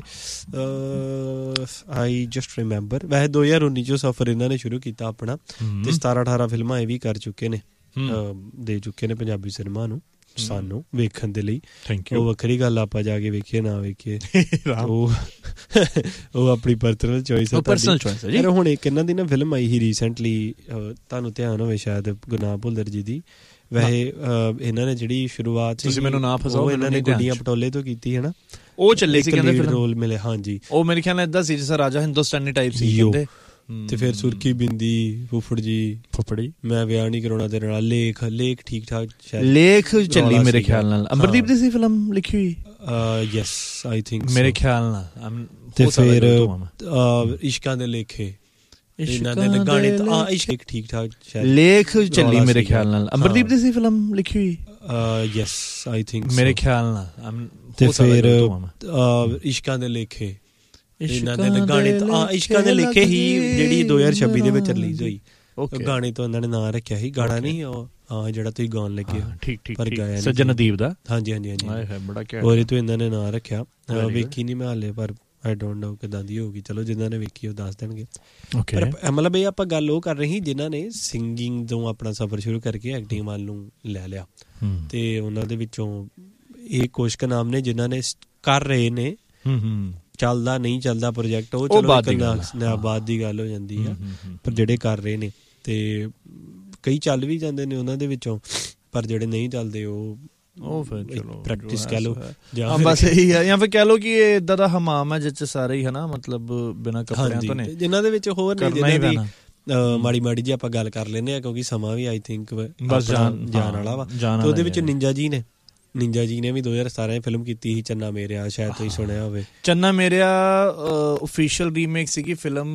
ਆਈ ਜਸਟ ਰਿਮੈਂਬਰ। ਵੈਸੇ ਦੋ ਹਜ਼ਾਰ ਉੱਨੀ ਚੋਂ ਸਫ਼ਰ ਇਹਨਾਂ ਨੇ ਸ਼ੁਰੂ ਕੀਤਾ ਆਪਣਾ, ਤੇ ਸਤਾਰਾਂ ਅਠਾਰਾਂ ਫਿਲਮਾਂ ਇਹ ਵੀ ਕਰ ਚੁੱਕੇ ਨੇ, ਦੇ ਚੁੱਕੇ ਨੇ ਪੰਜਾਬੀ ਸਿਨੇਮਾ ਨੂੰ ਸਾਨੂੰ ਵੇਖਣ ਦੇ ਲਈ। ਉਹ ਵੱਖਰੀ ਗੱਲ, ਆਪਾਂ ਜਾ ਕੇ ਵੇਖੀਏ ਨਾ ਵੇਖੀਏ, ਉਹ ਉਹ ਆਪਣੀ ਪਰਸਨਲ ਚੋਇਸ ਹੈ। ਪਰਸਨਲ ਚੋਇਸ ਹੈ ਜੀ। ਹੁਣ ਇੱਕ ਇਹਨਾਂ ਦੀ ਨਾ ਫਿਲਮ ਆਈ ਸੀ ਰੀਸੈਂਟਲੀ, ਤੁਹਾਨੂੰ ਧਿਆਨ ਹੋਵੇ ਸ਼ਾਇਦ, ਗੁਰਨਾਮ ਭੁੱਲਰ ਜੀ ਦੀ। ਵੈਸੇ ਇਹਨਾਂ ਨੇ ਜਿਹੜੀ ਸ਼ੁਰੂਆਤ, ਤੁਸੀਂ ਮੈਨੂੰ ਨਾ ਫਸਾਓ, ਇਹਨਾਂ ਨੇ ਗੁੱਡੀਆਂ ਪਟੋਲੇ ਤੋਂ ਕੀਤੀ ਹੈ ਨਾ, ਉਹ ਚੱਲੇ ਸੀ ਕਹਿੰਦੇ ਰੋਲ ਮਿਲੇ। ਹਾਂਜੀ ਉਹ ਮੇਰੇ ਖਿਆਲ ਨਾਲ ਏਦਾਂ ਸੀ ਜਿਸ ਰਾਜਾ ਹਿੰਦੁਸਤਾਨੀ ਟਾਈਪ ਸੀ ਕਹਿੰਦੇ। ਤੇ ਫਿਰ ਸੁਰਖੀ ਬਿੰਦੀ, ਫੁੱਫੜ ਜੀ, ਫੁੱਫੜੀ, ਮੈਂ ਵਿਆਹ ਨਹੀਂ ਕਰਾਉਣਾ ਤੇਰੇ ਨਾਲ, ਲੇਖ ਲੇਖ ਠੀਕ ਠਾਕ ਸ਼ਾਇਦ ਲੇਖ ਚੱਲੀ ਮੇਰੇ ਖਿਆਲ ਨਾਲ। ਅਮਰਦੀਪ ਦੀ ਸੀ ਫਿਲਮ ਲਿਖੀ ਹੋਈ। ਯੈਸ ਆਈ ਥਿੰਕ ਮੇਰੇ ਖਿਆਲ ਨਾਲ। ਤੇ ਫਿਰ ਇਸ਼ਕਾਂ ਦੇ ਲੇਖੇ, ਇਹਨਾਂ ਦੇ ਗਾਣੇ, ਹਾਂ ਇਸ਼ਕ ਠੀਕ ਠਾਕ ਸ਼ਾਇਦ ਲੇਖ ਚੱਲੀ ਮੇਰੇ ਖਿਆਲ ਨਾਲ। ਅਮਰਦੀਪ ਦੀ ਸੀ ਫਿਲਮ ਲਿਖੀ ਹੋਈ। ਯੈਸ ਆਈ ਥਿੰਕ ਮੇਰੇ ਖਿਆਲ ਨਾਲ। ਤੇ ਫਿਰ ਇਸ਼ਕਾਂ ਦੇ ਲੇਖੇ, ਇਹਨਾਂ ਦੇ ਗਾਣੇ, ਹਾਂ ਇਸ਼ਕਾਂ ਦੇ ਲਿਖੇ ਹੀ, ਜਿਹੜੀ ਦੋ ਹਜ਼ਾਰ ਛੱਬੀ ਦੇ ਵਿੱਚ ਰਿਲੀਜ਼ ਹੋਈ। ਗਾਣੇ ਤੋਂ ਇਹਨਾਂ ਨੇ ਨਾਂ ਰੱਖਿਆ ਸੀ, ਗਾਣਾ ਨਹੀਂ ਉਹ ਹਾਂ ਜਿਹੜਾ ਤੁਸੀਂ ਗਾਉਣ ਲੱਗੇ ਹੋ, ਠੀਕ ਠੀਕ ਪਰ ਗਾਇਆ ਸੱਜਣ ਅਦੀਬ ਦਾ। ਹਾਂਜੀ ਹਾਂਜੀ ਹਾਂਜੀ, ਬੜਾ ਘੈਂਟ। ਉਹਦੇ ਤੋਂ ਇਹਨਾਂ ਨੇ ਨਾਂ ਰੱਖਿਆ। ਵੇਖੀ ਨਹੀਂ ਮੈਂ ਹਾਲੇ, ਪਰ ਆਈ ਡੋਂਟ ਨੋ ਕਿੱਦਾਂ ਦੀ ਹੋਊਗੀ। ਚਲੋ ਜਿਨ੍ਹਾਂ ਨੇ ਵੇਖੀ ਉਹ ਦੱਸ ਦੇਣਗੇ। ਮਤਲਬ ਇਹ ਆਪਾਂ ਗੱਲ ਉਹ ਕਰ ਰਹੇ ਸੀ ਜਿਨ੍ਹਾਂ ਨੇ ਸਿੰਗਿੰਗ ਤੋਂ ਆਪਣਾ ਸਫ਼ਰ ਸ਼ੁਰੂ ਕਰਕੇ ਐਕਟਿੰਗ ਵੱਲ ਨੂੰ ਲੈ ਲਿਆ, ਤੇ ਉਹਨਾਂ ਦੇ ਵਿੱਚੋਂ ਇਹ ਕੁਛ ਕੁ ਨਾਮ ਨੇ ਜਿਨ੍ਹਾਂ ਨੇ ਕਰ ਰਹੇ ਨੇ। ਚੱਲਦਾ ਨਹੀਂ ਚੱਲਦਾ ਪ੍ਰੋਜੈਕਟ, ਉਹ ਚਲੋ ਬਾਅਦ ਦੀ ਗੱਲ ਹੋ ਜਾਂਦੀ ਆ, ਪਰ ਜਿਹੜੇ ਕਰ ਰਹੇ ਨੇ, ਤੇ ਕਈ ਚੱਲ ਵੀ ਜਾਂਦੇ ਨੇ ਉਹਨਾਂ ਦੇ ਵਿੱਚੋਂ, ਪਰ ਜਿਹੜੇ ਨਹੀਂ ਚੱਲਦੇ ਉਹ ਉਹ ਫਿਰ ਚਲੋ ਪ੍ਰੈਕਟਿਸ ਕਹਿ ਲਓ, ਜਾਂ ਬਸ ਇਹੀ ਹੈ, ਜਾਂ ਫਿਰ ਕਹਿ ਲਓ ਕਿ ਇਹ ਏਦਾਂ ਦਾ ਹਮਾਮ ਹੈ ਜਿਸ ਚ ਸਾਰੇ ਹੀ ਹਨਾ ਮਤਲਬ ਬਿਨਾਂ ਕੱਪੜਿਆਂ ਤੋਂ ਨੇ, ਜਿਨ੍ਹਾਂ ਦੇ ਵਿੱਚ ਹੋਰ ਨੇ ਜਿਹਨਾਂ ਦੀ ਮਾੜੀ ਮਾੜੀ ਜੀ ਆਪਾਂ ਗੱਲ ਕਰ ਲੈਂਦੇ ਆ, ਕਿਉਂਕਿ ਸਮਾਂ ਵੀ ਆਈ ਥਿੰਕ ਬਸ ਜਾਣ ਜਾਣ ਵਾਲਾ ਵਾ। ਤੇ ਉਹਦੇ ਵਿੱਚ ਨਿੰਜਾ ਜੀ ਨੇ ਨਿੰਜਾ ਜੀ ਨੇ ਵੀ ਦੋ ਹਜ਼ਾਰ ਸਤਾਰਾਂ ਫਿਲਮ ਕੀਤੀ ਸੀ ਚੰਨਾ ਮੇਰਿਆ, ਸ਼ਾਇਦ ਤੁਸੀਂ ਸੁਣਿਆ ਹੋਵੇ। ਚੰਨਾ ਮੇਰਿਆ ਓਫੀਸ਼ੀਅਲ ਰੀਮੇਕ ਸੀਗੀ ਫਿਲਮ